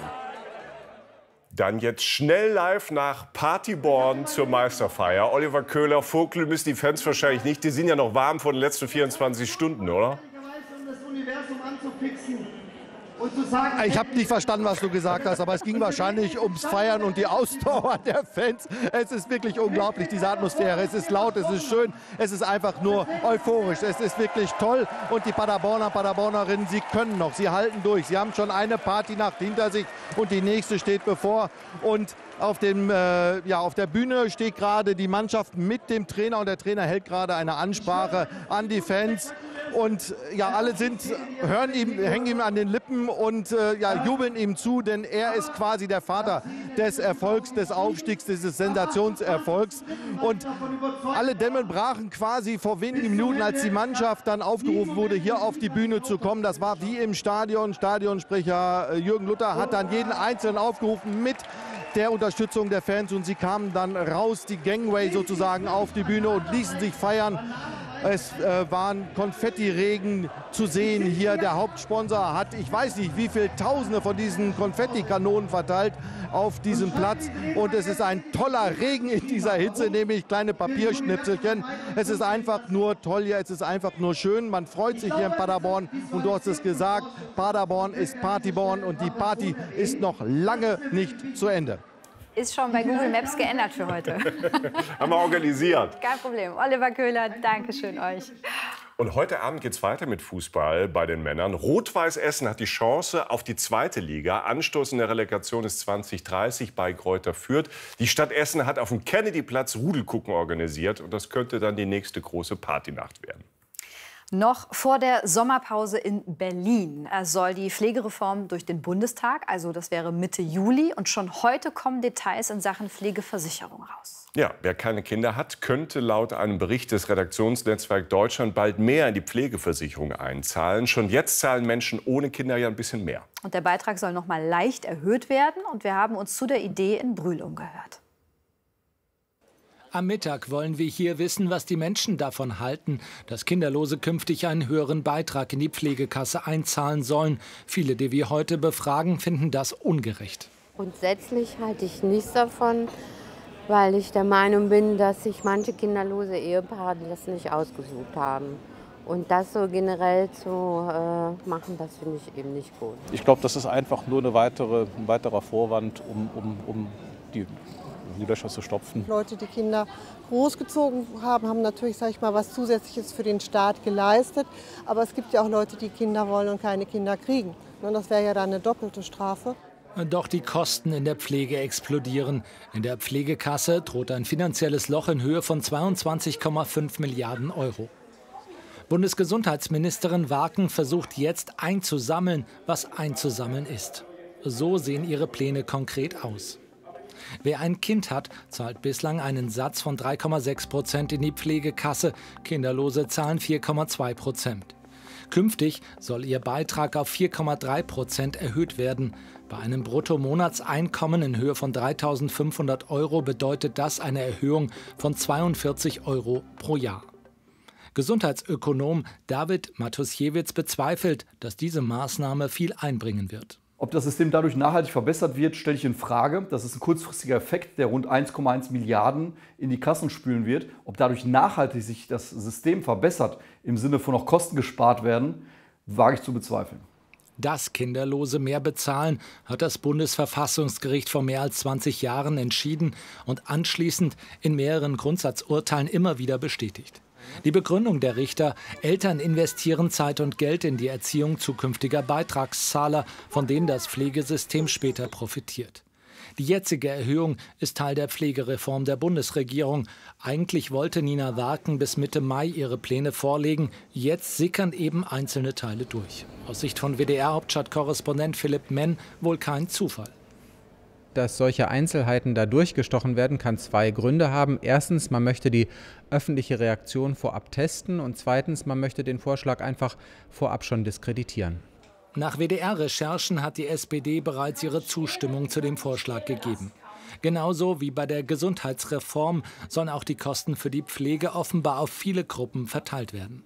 Dann jetzt schnell live nach Paderborn zur Meisterfeier. Oliver Köhler, Vogel müssen die Fans wahrscheinlich nicht. Die sind ja noch warm von den letzten vierundzwanzig Stunden, oder? Um das Universum anzufixen und zu sagen, ich habe nicht verstanden, was du gesagt hast, aber es ging wahrscheinlich ums Feiern und die Ausdauer der Fans. Es ist wirklich unglaublich, diese Atmosphäre. Es ist laut, es ist schön, es ist einfach nur euphorisch. Es ist wirklich toll und die Paderborner, Paderbornerinnen, sie können noch, sie halten durch. Sie haben schon eine Partynacht hinter sich und die nächste steht bevor. Und auf, dem, äh, ja, auf der Bühne steht gerade die Mannschaft mit dem Trainer und der Trainer hält gerade eine Ansprache an die Fans. Und ja, alle sind, hören ihm, hängen ihm an den Lippen und äh, ja, jubeln ihm zu, denn er ist quasi der Vater des Erfolgs, des Aufstiegs, dieses Sensationserfolgs. Und alle Dämme brachen quasi vor wenigen Minuten, als die Mannschaft dann aufgerufen wurde, hier auf die Bühne zu kommen. Das war wie im Stadion. Stadionsprecher Jürgen Luther hat dann jeden Einzelnen aufgerufen mit der Unterstützung der Fans und sie kamen dann raus, die Gangway sozusagen auf die Bühne und ließen sich feiern. Es äh, waren Konfettiregen zu sehen hier. Der Hauptsponsor hat, ich weiß nicht, wie viele Tausende von diesen Konfettikanonen verteilt auf diesem Platz. Und es ist ein toller Regen in dieser Hitze, nämlich kleine Papierschnipselchen. Es ist einfach nur toll hier, es ist einfach nur schön. Man freut sich hier in Paderborn. Und du hast es gesagt, Paderborn ist Partyborn und die Party ist noch lange nicht zu Ende. Ist schon bei Google Maps geändert für heute. Haben wir organisiert. Kein Problem. Oliver Köhler, danke schön euch. Und heute Abend geht es weiter mit Fußball bei den Männern. Rot-Weiß Essen hat die Chance auf die zweite Liga. Anstoß in der Relegation ist zwanzig dreißig bei Greuther Fürth. Die Stadt Essen hat auf dem Kennedy-Platz Rudelgucken organisiert. Und das könnte dann die nächste große Partynacht werden. Noch vor der Sommerpause in Berlin soll die Pflegereform durch den Bundestag, also das wäre Mitte Juli. Und schon heute kommen Details in Sachen Pflegeversicherung raus. Ja, wer keine Kinder hat, könnte laut einem Bericht des Redaktionsnetzwerk Deutschland bald mehr in die Pflegeversicherung einzahlen. Schon jetzt zahlen Menschen ohne Kinder ja ein bisschen mehr. Und der Beitrag soll noch mal leicht erhöht werden. Und wir haben uns zu der Idee in Brühl umgehört. Am Mittag wollen wir hier wissen, was die Menschen davon halten, dass Kinderlose künftig einen höheren Beitrag in die Pflegekasse einzahlen sollen. Viele, die wir heute befragen, finden das ungerecht. Grundsätzlich halte ich nichts davon, weil ich der Meinung bin, dass sich manche kinderlose Ehepaare das nicht ausgesucht haben. Und das so generell zu äh, machen, das finde ich eben nicht gut. Ich glaube, das ist einfach nur eine weitere, ein weiterer Vorwand, um, um, um die die Löcher zu stopfen. Leute, die Kinder großgezogen haben, haben natürlich, sag ich mal, was Zusätzliches für den Staat geleistet. Aber es gibt ja auch Leute, die Kinder wollen und keine Kinder kriegen. Und das wäre ja dann eine doppelte Strafe. Doch die Kosten in der Pflege explodieren. In der Pflegekasse droht ein finanzielles Loch in Höhe von zweiundzwanzig Komma fünf Milliarden Euro. Bundesgesundheitsministerin Waken versucht jetzt einzusammeln, was einzusammeln ist. So sehen ihre Pläne konkret aus. Wer ein Kind hat, zahlt bislang einen Satz von drei Komma sechs Prozent in die Pflegekasse. Kinderlose zahlen vier Komma zwei Prozent. Künftig soll ihr Beitrag auf vier Komma drei Prozent erhöht werden. Bei einem Bruttomonatseinkommen in Höhe von dreitausendfünfhundert Euro bedeutet das eine Erhöhung von zweiundvierzig Euro pro Jahr. Gesundheitsökonom David Matusiewicz bezweifelt, dass diese Maßnahme viel einbringen wird. Ob das System dadurch nachhaltig verbessert wird, stelle ich in Frage. Das ist ein kurzfristiger Effekt, der rund eins Komma eins Milliarden in die Kassen spülen wird. Ob dadurch nachhaltig sich das System verbessert, im Sinne von noch Kosten gespart werden, wage ich zu bezweifeln. Dass Kinderlose mehr bezahlen, hat das Bundesverfassungsgericht vor mehr als zwanzig Jahren entschieden und anschließend in mehreren Grundsatzurteilen immer wieder bestätigt. Die Begründung der Richter: Eltern investieren Zeit und Geld in die Erziehung zukünftiger Beitragszahler, von denen das Pflegesystem später profitiert. Die jetzige Erhöhung ist Teil der Pflegereform der Bundesregierung. Eigentlich wollte Nina Waken bis Mitte Mai ihre Pläne vorlegen. Jetzt sickern eben einzelne Teile durch. Aus Sicht von W D R-Hauptstadtkorrespondent Philipp Menn wohl kein Zufall. Dass solche Einzelheiten da durchgestochen werden, kann zwei Gründe haben. Erstens, man möchte die öffentliche Reaktion vorab testen und zweitens, man möchte den Vorschlag einfach vorab schon diskreditieren. Nach W D R-Recherchen hat die S P D bereits ihre Zustimmung zu dem Vorschlag gegeben. Genauso wie bei der Gesundheitsreform sollen auch die Kosten für die Pflege offenbar auf viele Gruppen verteilt werden.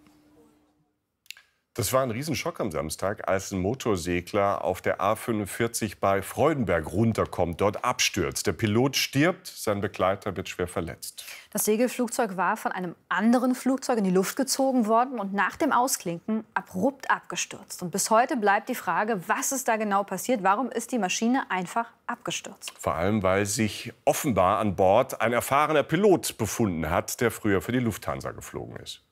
Das war ein Riesenschock am Samstag, als ein Motorsegler auf der A fünfundvierzig bei Freudenberg runterkommt, dort abstürzt. Der Pilot stirbt, sein Begleiter wird schwer verletzt. Das Segelflugzeug war von einem anderen Flugzeug in die Luft gezogen worden und nach dem Ausklinken abrupt abgestürzt. Und bis heute bleibt die Frage, was ist da genau passiert? Warum ist die Maschine einfach abgestürzt? Vor allem, weil sich offenbar an Bord ein erfahrener Pilot befunden hat, der früher für die Lufthansa geflogen ist.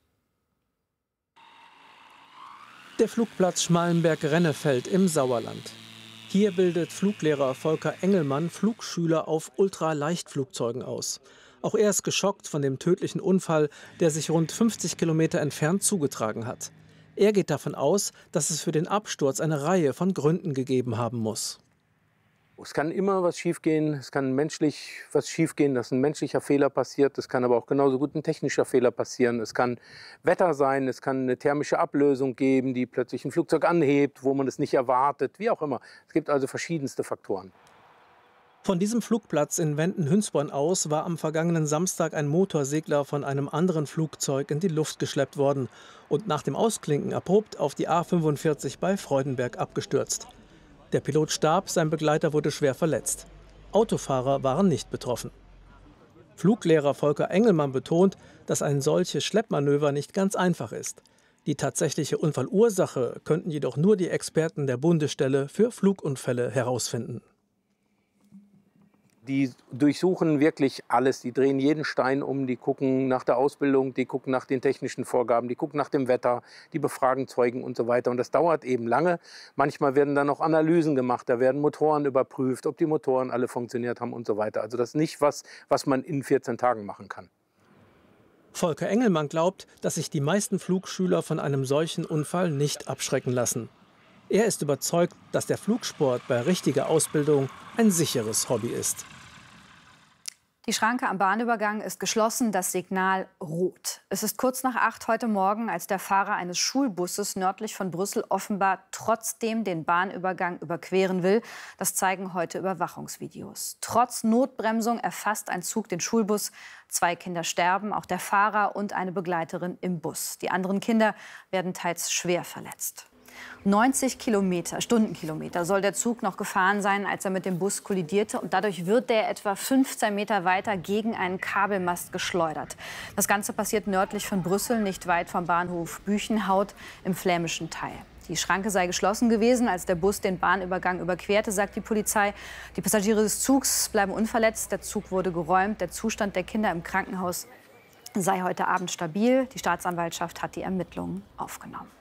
Der Flugplatz Schmallenberg-Rennefeld im Sauerland. Hier bildet Fluglehrer Volker Engelmann Flugschüler auf Ultraleichtflugzeugen aus. Auch er ist geschockt von dem tödlichen Unfall, der sich rund fünfzig Kilometer entfernt zugetragen hat. Er geht davon aus, dass es für den Absturz eine Reihe von Gründen gegeben haben muss. Es kann immer was schiefgehen, es kann menschlich was schiefgehen, dass ein menschlicher Fehler passiert. Es kann aber auch genauso gut ein technischer Fehler passieren. Es kann Wetter sein, es kann eine thermische Ablösung geben, die plötzlich ein Flugzeug anhebt, wo man es nicht erwartet, wie auch immer. Es gibt also verschiedenste Faktoren. Von diesem Flugplatz in Wenden-Hünsborn aus war am vergangenen Samstag ein Motorsegler von einem anderen Flugzeug in die Luft geschleppt worden und nach dem Ausklinken abrupt auf die A fünfundvierzig bei Freudenberg abgestürzt. Der Pilot starb, sein Begleiter wurde schwer verletzt. Autofahrer waren nicht betroffen. Fluglehrer Volker Engelmann betont, dass ein solches Schleppmanöver nicht ganz einfach ist. Die tatsächliche Unfallursache könnten jedoch nur die Experten der Bundesstelle für Flugunfälle herausfinden. Die durchsuchen wirklich alles, die drehen jeden Stein um, die gucken nach der Ausbildung, die gucken nach den technischen Vorgaben, die gucken nach dem Wetter, die befragen Zeugen und so weiter. Und das dauert eben lange. Manchmal werden dann noch Analysen gemacht, da werden Motoren überprüft, ob die Motoren alle funktioniert haben und so weiter. Also das ist nicht was, was man in vierzehn Tagen machen kann. Volker Engelmann glaubt, dass sich die meisten Flugschüler von einem solchen Unfall nicht abschrecken lassen. Er ist überzeugt, dass der Flugsport bei richtiger Ausbildung ein sicheres Hobby ist. Die Schranke am Bahnübergang ist geschlossen, das Signal rot. Es ist kurz nach acht heute Morgen, als der Fahrer eines Schulbusses nördlich von Brüssel offenbar trotzdem den Bahnübergang überqueren will. Das zeigen heute Überwachungsvideos. Trotz Notbremsung erfasst ein Zug den Schulbus. Zwei Kinder sterben, auch der Fahrer und eine Begleiterin im Bus. Die anderen Kinder werden teils schwer verletzt. neunzig Kilometer, Stundenkilometer soll der Zug noch gefahren sein, als er mit dem Bus kollidierte. Und dadurch wird der etwa fünfzehn Meter weiter gegen einen Kabelmast geschleudert. Das Ganze passiert nördlich von Brüssel, nicht weit vom Bahnhof Büchenhout im flämischen Teil. Die Schranke sei geschlossen gewesen, als der Bus den Bahnübergang überquerte, sagt die Polizei. Die Passagiere des Zugs bleiben unverletzt. Der Zug wurde geräumt. Der Zustand der Kinder im Krankenhaus sei heute Abend stabil. Die Staatsanwaltschaft hat die Ermittlungen aufgenommen.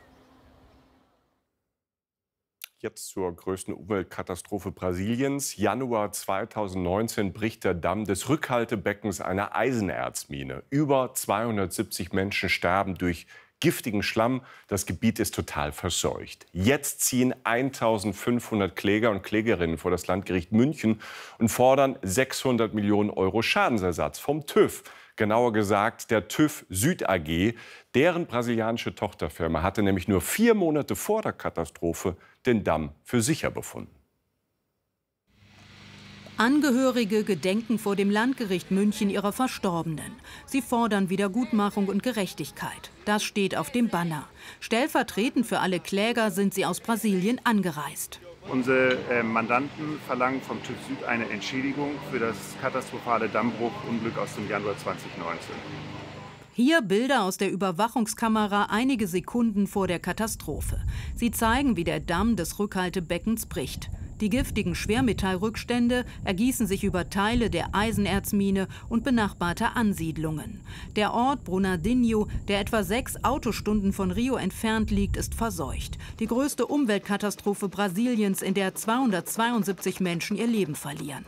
Jetzt zur größten Umweltkatastrophe Brasiliens. Januar zweitausendneunzehn bricht der Damm des Rückhaltebeckens einer Eisenerzmine. Über zweihundertsiebzig Menschen sterben durch giftigen Schlamm. Das Gebiet ist total verseucht. Jetzt ziehen eintausendfünfhundert Kläger und Klägerinnen vor das Landgericht München und fordern sechshundert Millionen Euro Schadensersatz vom TÜV. Genauer gesagt der TÜV Süd A G. Deren brasilianische Tochterfirma hatte nämlich nur vier Monate vor der Katastrophe den Damm für sicher befunden. Angehörige gedenken vor dem Landgericht München ihrer Verstorbenen. Sie fordern Wiedergutmachung und Gerechtigkeit. Das steht auf dem Banner. Stellvertretend für alle Kläger sind sie aus Brasilien angereist. Unsere äh, Mandanten verlangen vom TÜV Süd eine Entschädigung für das katastrophale Dammbruchunglück aus dem Januar zweitausendneunzehn. Hier Bilder aus der Überwachungskamera einige Sekunden vor der Katastrophe. Sie zeigen, wie der Damm des Rückhaltebeckens bricht. Die giftigen Schwermetallrückstände ergießen sich über Teile der Eisenerzmine und benachbarter Ansiedlungen. Der Ort Brumadinho, der etwa sechs Autostunden von Rio entfernt liegt, ist verseucht. Die größte Umweltkatastrophe Brasiliens, in der zweihundertzweiundsiebzig Menschen ihr Leben verlieren.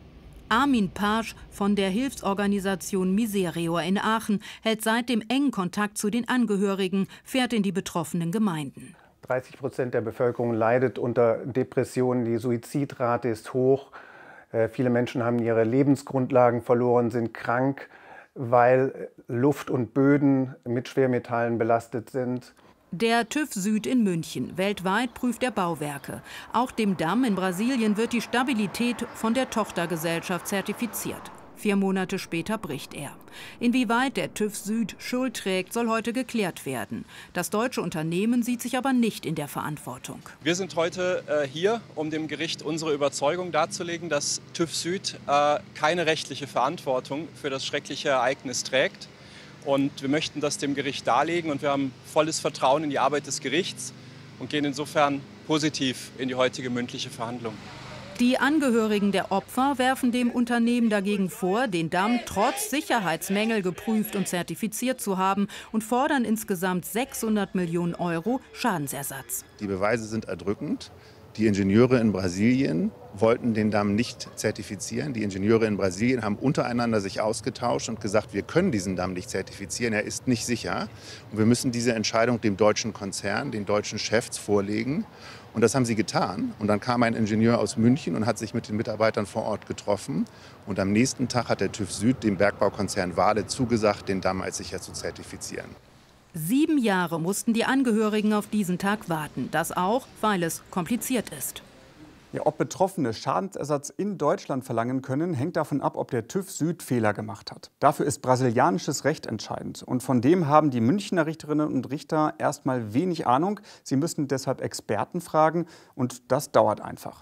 Armin Pasch von der Hilfsorganisation Miserior in Aachen hält seitdem engen Kontakt zu den Angehörigen, fährt in die betroffenen Gemeinden. dreißig Prozent der Bevölkerung leidet unter Depressionen, die Suizidrate ist hoch. Äh, viele Menschen haben ihre Lebensgrundlagen verloren, sind krank, weil Luft und Böden mit Schwermetallen belastet sind. Der TÜV Süd in München. Weltweit prüft er Bauwerke. Auch dem Damm in Brasilien wird die Stabilität von der Tochtergesellschaft zertifiziert. Vier Monate später bricht er. Inwieweit der TÜV Süd Schuld trägt, soll heute geklärt werden. Das deutsche Unternehmen sieht sich aber nicht in der Verantwortung. Wir sind heute äh, hier, um dem Gericht unsere Überzeugung darzulegen, dass TÜV Süd äh, keine rechtliche Verantwortung für das schreckliche Ereignis trägt. Und wir möchten das dem Gericht darlegen. Und wir haben volles Vertrauen in die Arbeit des Gerichts und gehen insofern positiv in die heutige mündliche Verhandlung. Die Angehörigen der Opfer werfen dem Unternehmen dagegen vor, den Damm trotz Sicherheitsmängel geprüft und zertifiziert zu haben und fordern insgesamt sechshundert Millionen Euro Schadensersatz. Die Beweise sind erdrückend. Die Ingenieure in Brasilien wollten den Damm nicht zertifizieren. Die Ingenieure in Brasilien haben untereinander sich ausgetauscht und gesagt, wir können diesen Damm nicht zertifizieren, er ist nicht sicher. Und wir müssen diese Entscheidung dem deutschen Konzern, den deutschen Chefs vorlegen. Und das haben sie getan. Und dann kam ein Ingenieur aus München und hat sich mit den Mitarbeitern vor Ort getroffen. Und am nächsten Tag hat der TÜV Süd dem Bergbaukonzern Wale zugesagt, den Damm als sicher zu zertifizieren. Sieben Jahre mussten die Angehörigen auf diesen Tag warten. Das auch, weil es kompliziert ist. Ja, ob Betroffene Schadensersatz in Deutschland verlangen können, hängt davon ab, ob der TÜV Süd Fehler gemacht hat. Dafür ist brasilianisches Recht entscheidend. Und von dem haben die Münchner Richterinnen und Richter erstmal wenig Ahnung. Sie müssen deshalb Experten fragen und das dauert einfach.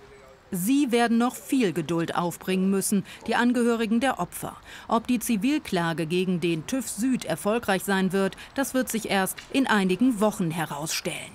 Sie werden noch viel Geduld aufbringen müssen, die Angehörigen der Opfer. Ob die Zivilklage gegen den TÜV Süd erfolgreich sein wird, das wird sich erst in einigen Wochen herausstellen.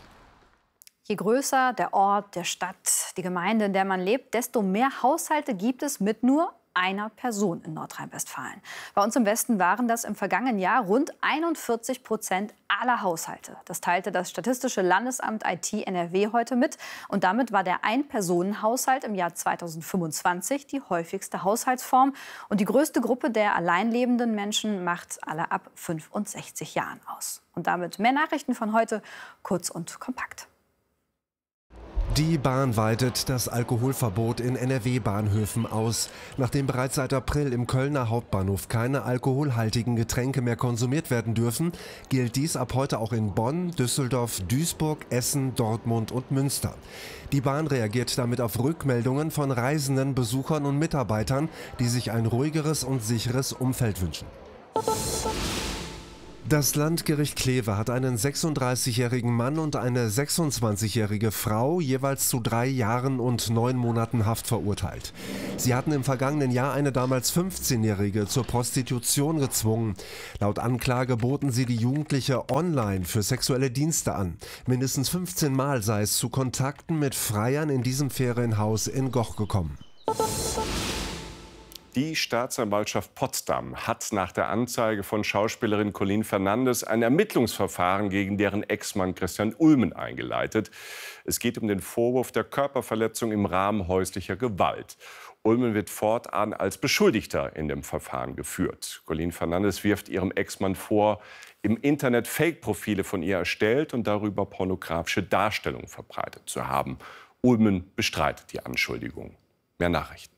Je größer der Ort, der Stadt, die Gemeinde, in der man lebt, desto mehr Haushalte gibt es mit nur einer Person in Nordrhein-Westfalen. Bei uns im Westen waren das im vergangenen Jahr rund einundvierzig Prozent aller Haushalte. Das teilte das Statistische Landesamt I T N R W heute mit. Und damit war der Ein-Personen-Haushalt im Jahr zweitausendfünfundzwanzig die häufigste Haushaltsform. Und die größte Gruppe der allein lebenden Menschen macht alle ab fünfundsechzig Jahren aus. Und damit mehr Nachrichten von heute, kurz und kompakt. Die Bahn weitet das Alkoholverbot in N R W-Bahnhöfen aus. Nachdem bereits seit April im Kölner Hauptbahnhof keine alkoholhaltigen Getränke mehr konsumiert werden dürfen, gilt dies ab heute auch in Bonn, Düsseldorf, Duisburg, Essen, Dortmund und Münster. Die Bahn reagiert damit auf Rückmeldungen von Reisenden, Besuchern und Mitarbeitern, die sich ein ruhigeres und sicheres Umfeld wünschen. Das Landgericht Kleve hat einen sechsunddreißigjährigen Mann und eine sechsundzwanzigjährige Frau jeweils zu drei Jahren und neun Monaten Haft verurteilt. Sie hatten im vergangenen Jahr eine damals fünfzehnjährige zur Prostitution gezwungen. Laut Anklage boten sie die Jugendliche online für sexuelle Dienste an. Mindestens fünfzehn Mal sei es zu Kontakten mit Freiern in diesem Ferienhaus in Goch gekommen. Die Staatsanwaltschaft Potsdam hat nach der Anzeige von Schauspielerin Colleen Fernandes ein Ermittlungsverfahren gegen deren Ex-Mann Christian Ulmen eingeleitet. Es geht um den Vorwurf der Körperverletzung im Rahmen häuslicher Gewalt. Ulmen wird fortan als Beschuldigter in dem Verfahren geführt. Colleen Fernandes wirft ihrem Ex-Mann vor, im Internet Fake-Profile von ihr erstellt und darüber pornografische Darstellungen verbreitet zu haben. Ulmen bestreitet die Anschuldigung. Mehr Nachrichten.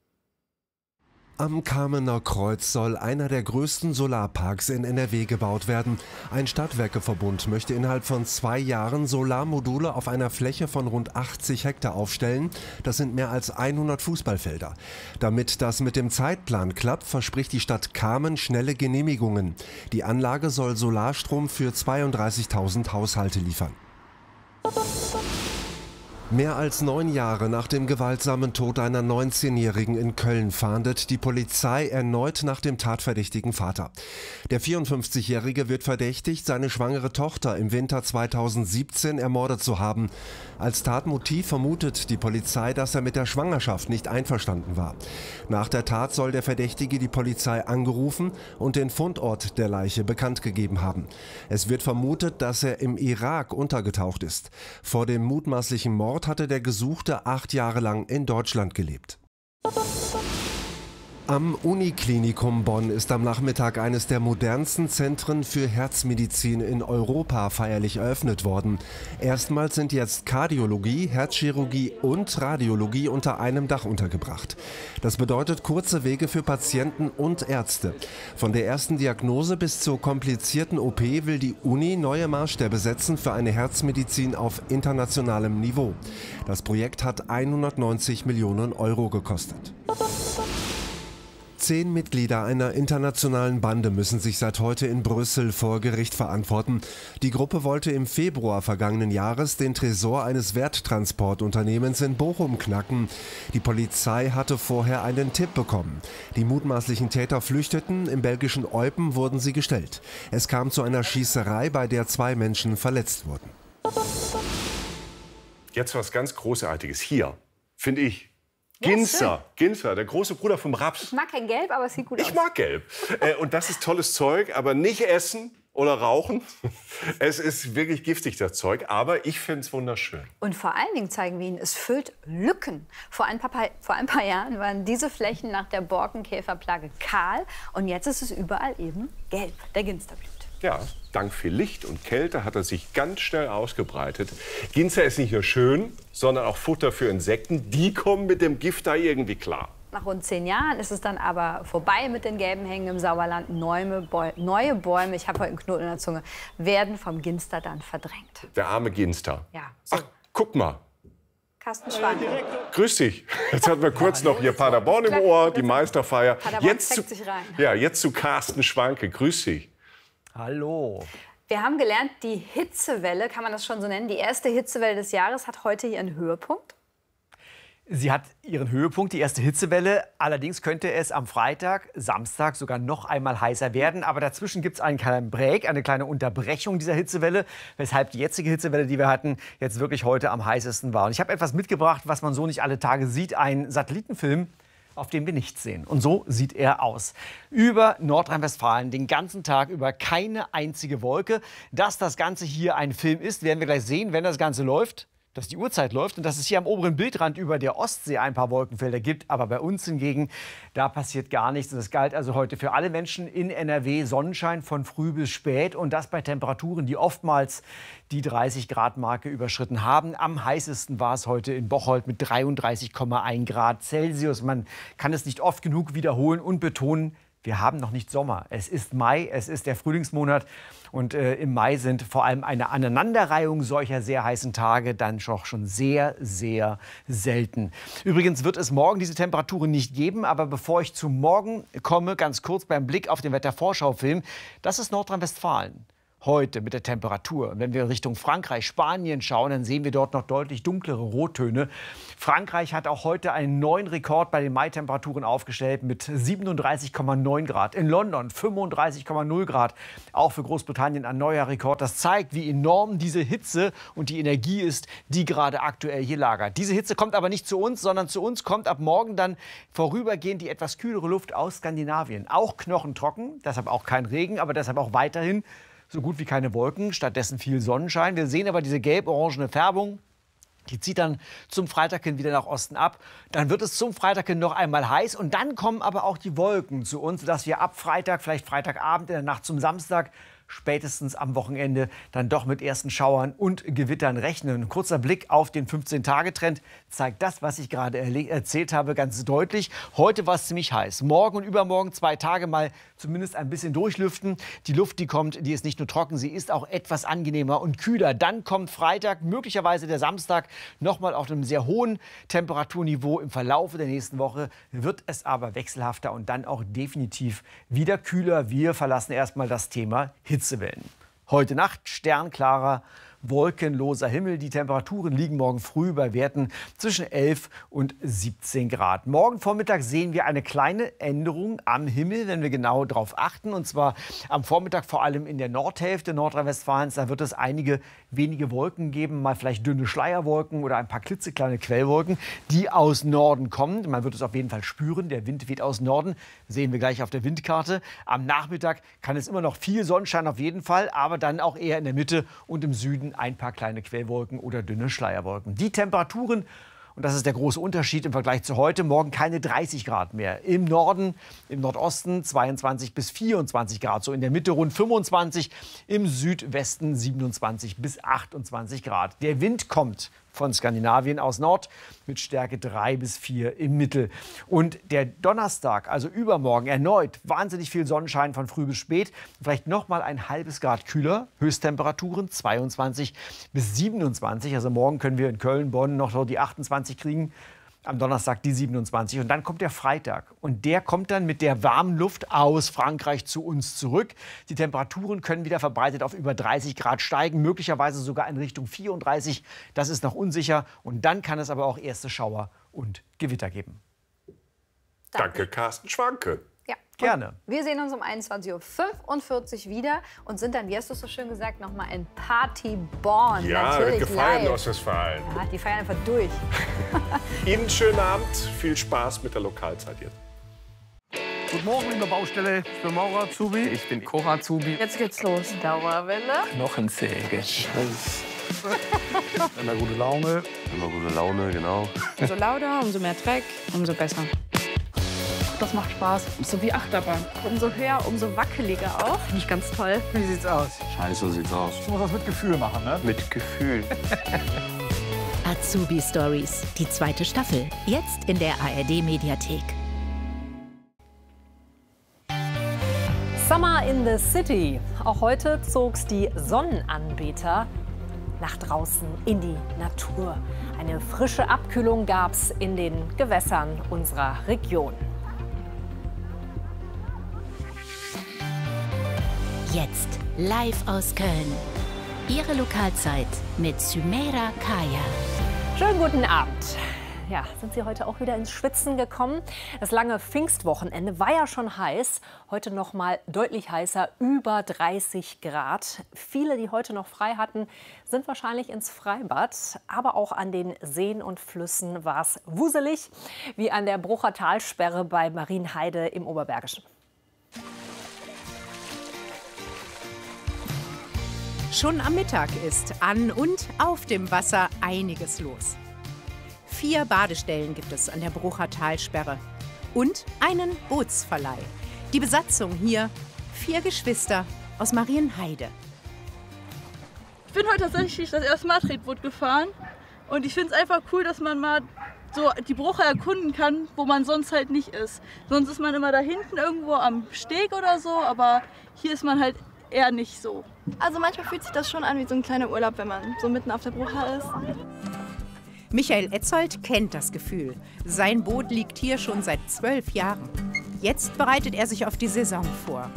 Am Kamener Kreuz soll einer der größten Solarparks in N R W gebaut werden. Ein Stadtwerkeverbund möchte innerhalb von zwei Jahren Solarmodule auf einer Fläche von rund achtzig Hektar aufstellen. Das sind mehr als hundert Fußballfelder. Damit das mit dem Zeitplan klappt, verspricht die Stadt Kamen schnelle Genehmigungen. Die Anlage soll Solarstrom für zweiunddreißigtausend Haushalte liefern. Mehr als neun Jahre nach dem gewaltsamen Tod einer neunzehnjährigen in Köln fahndet die Polizei erneut nach dem tatverdächtigen Vater. Der vierundfünfzigjährige wird verdächtigt, seine schwangere Tochter im Winter zweitausendsiebzehn ermordet zu haben. Als Tatmotiv vermutet die Polizei, dass er mit der Schwangerschaft nicht einverstanden war. Nach der Tat soll der Verdächtige die Polizei angerufen und den Fundort der Leiche bekannt gegeben haben. Es wird vermutet, dass er im Irak untergetaucht ist. Vor dem mutmaßlichen Mord hatte der Gesuchte acht Jahre lang in Deutschland gelebt. Am Uniklinikum Bonn ist am Nachmittag eines der modernsten Zentren für Herzmedizin in Europa feierlich eröffnet worden. Erstmals sind jetzt Kardiologie, Herzchirurgie und Radiologie unter einem Dach untergebracht. Das bedeutet kurze Wege für Patienten und Ärzte. Von der ersten Diagnose bis zur komplizierten O P will die Uni neue Maßstäbe setzen für eine Herzmedizin auf internationalem Niveau. Das Projekt hat hundertneunzig Millionen Euro gekostet. Zehn Mitglieder einer internationalen Bande müssen sich seit heute in Brüssel vor Gericht verantworten. Die Gruppe wollte im Februar vergangenen Jahres den Tresor eines Werttransportunternehmens in Bochum knacken. Die Polizei hatte vorher einen Tipp bekommen. Die mutmaßlichen Täter flüchteten, im belgischen Eupen wurden sie gestellt. Es kam zu einer Schießerei, bei der zwei Menschen verletzt wurden. Jetzt was ganz Großartiges hier, finde ich. Ginster, Ginster, der große Bruder vom Raps. Ich mag kein Gelb, aber es sieht gut aus. Ich mag Gelb. äh, und das ist tolles Zeug, aber nicht essen oder rauchen. Es ist wirklich giftig, das Zeug, aber ich finde es wunderschön. Und vor allen Dingen zeigen wir Ihnen, es füllt Lücken. Vor ein, paar, vor ein paar Jahren waren diese Flächen nach der Borkenkäferplage kahl und jetzt ist es überall eben gelb, der Ginster blüht. Ja, dank viel Licht und Kälte hat er sich ganz schnell ausgebreitet. Ginster ist nicht nur schön, sondern auch Futter für Insekten. Die kommen mit dem Gift da irgendwie klar. Nach rund zehn Jahren ist es dann aber vorbei mit den gelben Hängen im Sauerland. Neue, Bäu neue Bäume, ich habe heute einen Knoten in der Zunge, werden vom Ginster dann verdrängt. Der arme Ginster. Ja. So. Ach, guck mal. Carsten Schwanke. Grüß dich. Jetzt hatten wir kurz noch hier Paderborn im Ohr, die Meisterfeier. Paderborn jetzt zu, sich rein. Ja, jetzt zu Carsten Schwanke. Grüß dich. Hallo. Wir haben gelernt, die Hitzewelle, kann man das schon so nennen, die erste Hitzewelle des Jahres hat heute ihren Höhepunkt. Sie hat ihren Höhepunkt, die erste Hitzewelle. Allerdings könnte es am Freitag, Samstag sogar noch einmal heißer werden. Aber dazwischen gibt es einen kleinen Break, eine kleine Unterbrechung dieser Hitzewelle, weshalb die jetzige Hitzewelle, die wir hatten, jetzt wirklich heute am heißesten war. Und ich habe etwas mitgebracht, was man so nicht alle Tage sieht, einen Satellitenfilm auf dem wir nichts sehen. Und so sieht er aus. Über Nordrhein-Westfalen den ganzen Tag über keine einzige Wolke. Dass das Ganze hier ein Film ist, werden wir gleich sehen, wenn das Ganze läuft. Dass die Uhrzeit läuft und dass es hier am oberen Bildrand über der Ostsee ein paar Wolkenfelder gibt. Aber bei uns hingegen, da passiert gar nichts. Und das galt also heute für alle Menschen in N R W. Sonnenschein von früh bis spät und das bei Temperaturen, die oftmals die dreißig Grad Marke überschritten haben. Am heißesten war es heute in Bocholt mit dreiunddreißig Komma eins Grad Celsius. Man kann es nicht oft genug wiederholen und betonen, wir haben noch nicht Sommer. Es ist Mai, es ist der Frühlingsmonat. Und äh, im Mai sind vor allem eine Aneinanderreihung solcher sehr heißen Tage dann doch schon sehr, sehr selten. Übrigens wird es morgen diese Temperaturen nicht geben. Aber bevor ich zu morgen komme, ganz kurz beim Blick auf den Wettervorschaufilm. Das ist Nordrhein-Westfalen. Heute mit der Temperatur. Und wenn wir Richtung Frankreich, Spanien schauen, dann sehen wir dort noch deutlich dunklere Rottöne. Frankreich hat auch heute einen neuen Rekord bei den Mai-Temperaturen aufgestellt mit siebenunddreißig Komma neun Grad. In London fünfunddreißig Komma null Grad. Auch für Großbritannien ein neuer Rekord. Das zeigt, wie enorm diese Hitze und die Energie ist, die gerade aktuell hier lagert. Diese Hitze kommt aber nicht zu uns, sondern zu uns kommt ab morgen dann vorübergehend die etwas kühlere Luft aus Skandinavien. Auch knochentrocken, deshalb auch kein Regen, aber deshalb auch weiterhin so gut wie keine Wolken, stattdessen viel Sonnenschein. Wir sehen aber diese gelb-orangene Färbung. Die zieht dann zum Freitag hin wieder nach Osten ab. Dann wird es zum Freitag hin noch einmal heiß. Und dann kommen aber auch die Wolken zu uns, sodass wir ab Freitag, vielleicht Freitagabend, in der Nacht zum Samstag, spätestens am Wochenende dann doch mit ersten Schauern und Gewittern rechnen. Ein kurzer Blick auf den fünfzehn-Tage-Trend zeigt das, was ich gerade erzählt habe, ganz deutlich. Heute war es ziemlich heiß. Morgen und übermorgen zwei Tage mal zumindest ein bisschen durchlüften. Die Luft, die kommt, die ist nicht nur trocken, sie ist auch etwas angenehmer und kühler. Dann kommt Freitag, möglicherweise der Samstag, nochmal auf einem sehr hohen Temperaturniveau. Im Verlauf der nächsten Woche wird es aber wechselhafter und dann auch definitiv wieder kühler. Wir verlassen erstmal das Thema Hitzewellen. Heute Nacht sternklarer, wolkenloser Himmel. Die Temperaturen liegen morgen früh bei Werten zwischen elf und siebzehn Grad. Morgen Vormittag sehen wir eine kleine Änderung am Himmel, wenn wir genau darauf achten. Und zwar am Vormittag vor allem in der Nordhälfte Nordrhein-Westfalens. Da wird es einige wenige Wolken geben, mal vielleicht dünne Schleierwolken oder ein paar klitzekleine Quellwolken, die aus Norden kommen. Man wird es auf jeden Fall spüren. Der Wind weht aus Norden. Sehen wir gleich auf der Windkarte. Am Nachmittag kann es immer noch viel Sonnenschein auf jeden Fall, aber dann auch eher in der Mitte und im Süden ein paar kleine Quellwolken oder dünne Schleierwolken. Die Temperaturen, und das ist der große Unterschied im Vergleich zu heute, morgen keine dreißig Grad mehr. Im Norden, im Nordosten zweiundzwanzig bis vierundzwanzig Grad, so in der Mitte rund fünfundzwanzig, im Südwesten siebenundzwanzig bis achtundzwanzig Grad. Der Wind kommt von Skandinavien aus Nord mit Stärke drei bis vier im Mittel. Und der Donnerstag, also übermorgen, erneut wahnsinnig viel Sonnenschein von früh bis spät. Vielleicht noch mal ein halbes Grad kühler. Höchsttemperaturen zweiundzwanzig bis siebenundzwanzig. Also morgen können wir in Köln, Bonn noch so die achtundzwanzig kriegen. Am Donnerstag die siebenundzwanzig. Und dann kommt der Freitag. Und der kommt dann mit der warmen Luft aus Frankreich zu uns zurück. Die Temperaturen können wieder verbreitet auf über dreißig Grad steigen, möglicherweise sogar in Richtung vierunddreißig. Das ist noch unsicher. Und dann kann es aber auch erste Schauer und Gewitter geben. Danke, Carsten Schwanke. Ja, gerne. Wir sehen uns um einundzwanzig Uhr fünfundvierzig wieder und sind dann, wie hast du es so schön gesagt, noch mal in Partyborn. Ja, natürlich gefeiert in live. Ostwestfalen. Ja, die feiern einfach durch. Ihnen einen schönen Abend, viel Spaß mit der Lokalzeit jetzt. Guten Morgen in der Baustelle. Ich bin Maurer Azubi. Ich bin Cora Azubi. Jetzt geht's los. Dauerwelle. Knochensäge. Immer gute Laune. Immer gute Laune, genau. Umso lauter, umso mehr Dreck, umso besser. Das macht Spaß. So wie Achterbahn. Umso höher, umso wackeliger auch. Nicht ganz toll. Wie sieht's aus? Scheiße, so sieht's aus. Ich muss das mit Gefühl machen, ne? Mit Gefühl. Azubi Stories, die zweite Staffel. Jetzt in der A R D-Mediathek. Summer in the City. Auch heute zog's die Sonnenanbeter nach draußen in die Natur. Eine frische Abkühlung gab's in den Gewässern unserer Region. Jetzt live aus Köln. Ihre Lokalzeit mit Sümeira Kaya. Schönen guten Abend. ja, sind Sie heute auch wieder ins Schwitzen gekommen? Das lange Pfingstwochenende war ja schon heiß. Heute noch mal deutlich heißer, über dreißig Grad. Viele, die heute noch frei hatten, sind wahrscheinlich ins Freibad. Aber auch an den Seen und Flüssen war es wuselig, wie an der Brucher Talsperre bei Marienheide im Oberbergischen. Schon am Mittag ist an und auf dem Wasser einiges los. Vier Badestellen gibt es an der Brucher Talsperre und einen Bootsverleih. Die Besatzung hier, vier Geschwister aus Marienheide. Ich bin heute tatsächlich das erste Mal Tretboot gefahren und ich finde es einfach cool, dass man mal so die Brucher erkunden kann, wo man sonst halt nicht ist. Sonst ist man immer da hinten irgendwo am Steg oder so, aber hier ist man halt eher nicht so. Also manchmal fühlt sich das schon an wie so ein kleiner Urlaub, wenn man so mitten auf der Brucher ist. Michael Etzold kennt das Gefühl. Sein Boot liegt hier schon seit zwölf Jahren. Jetzt bereitet er sich auf die Saison vor.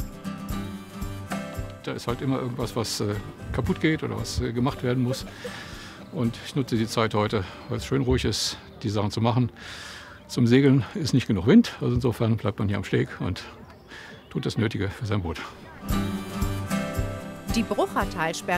Da ist halt immer irgendwas, was äh, kaputt geht oder was äh, gemacht werden muss. Und ich nutze die Zeit heute, weil es schön ruhig ist, die Sachen zu machen. Zum Segeln ist nicht genug Wind, also insofern bleibt man hier am Steg und tut das Nötige für sein Boot. Die Brucher Talsperre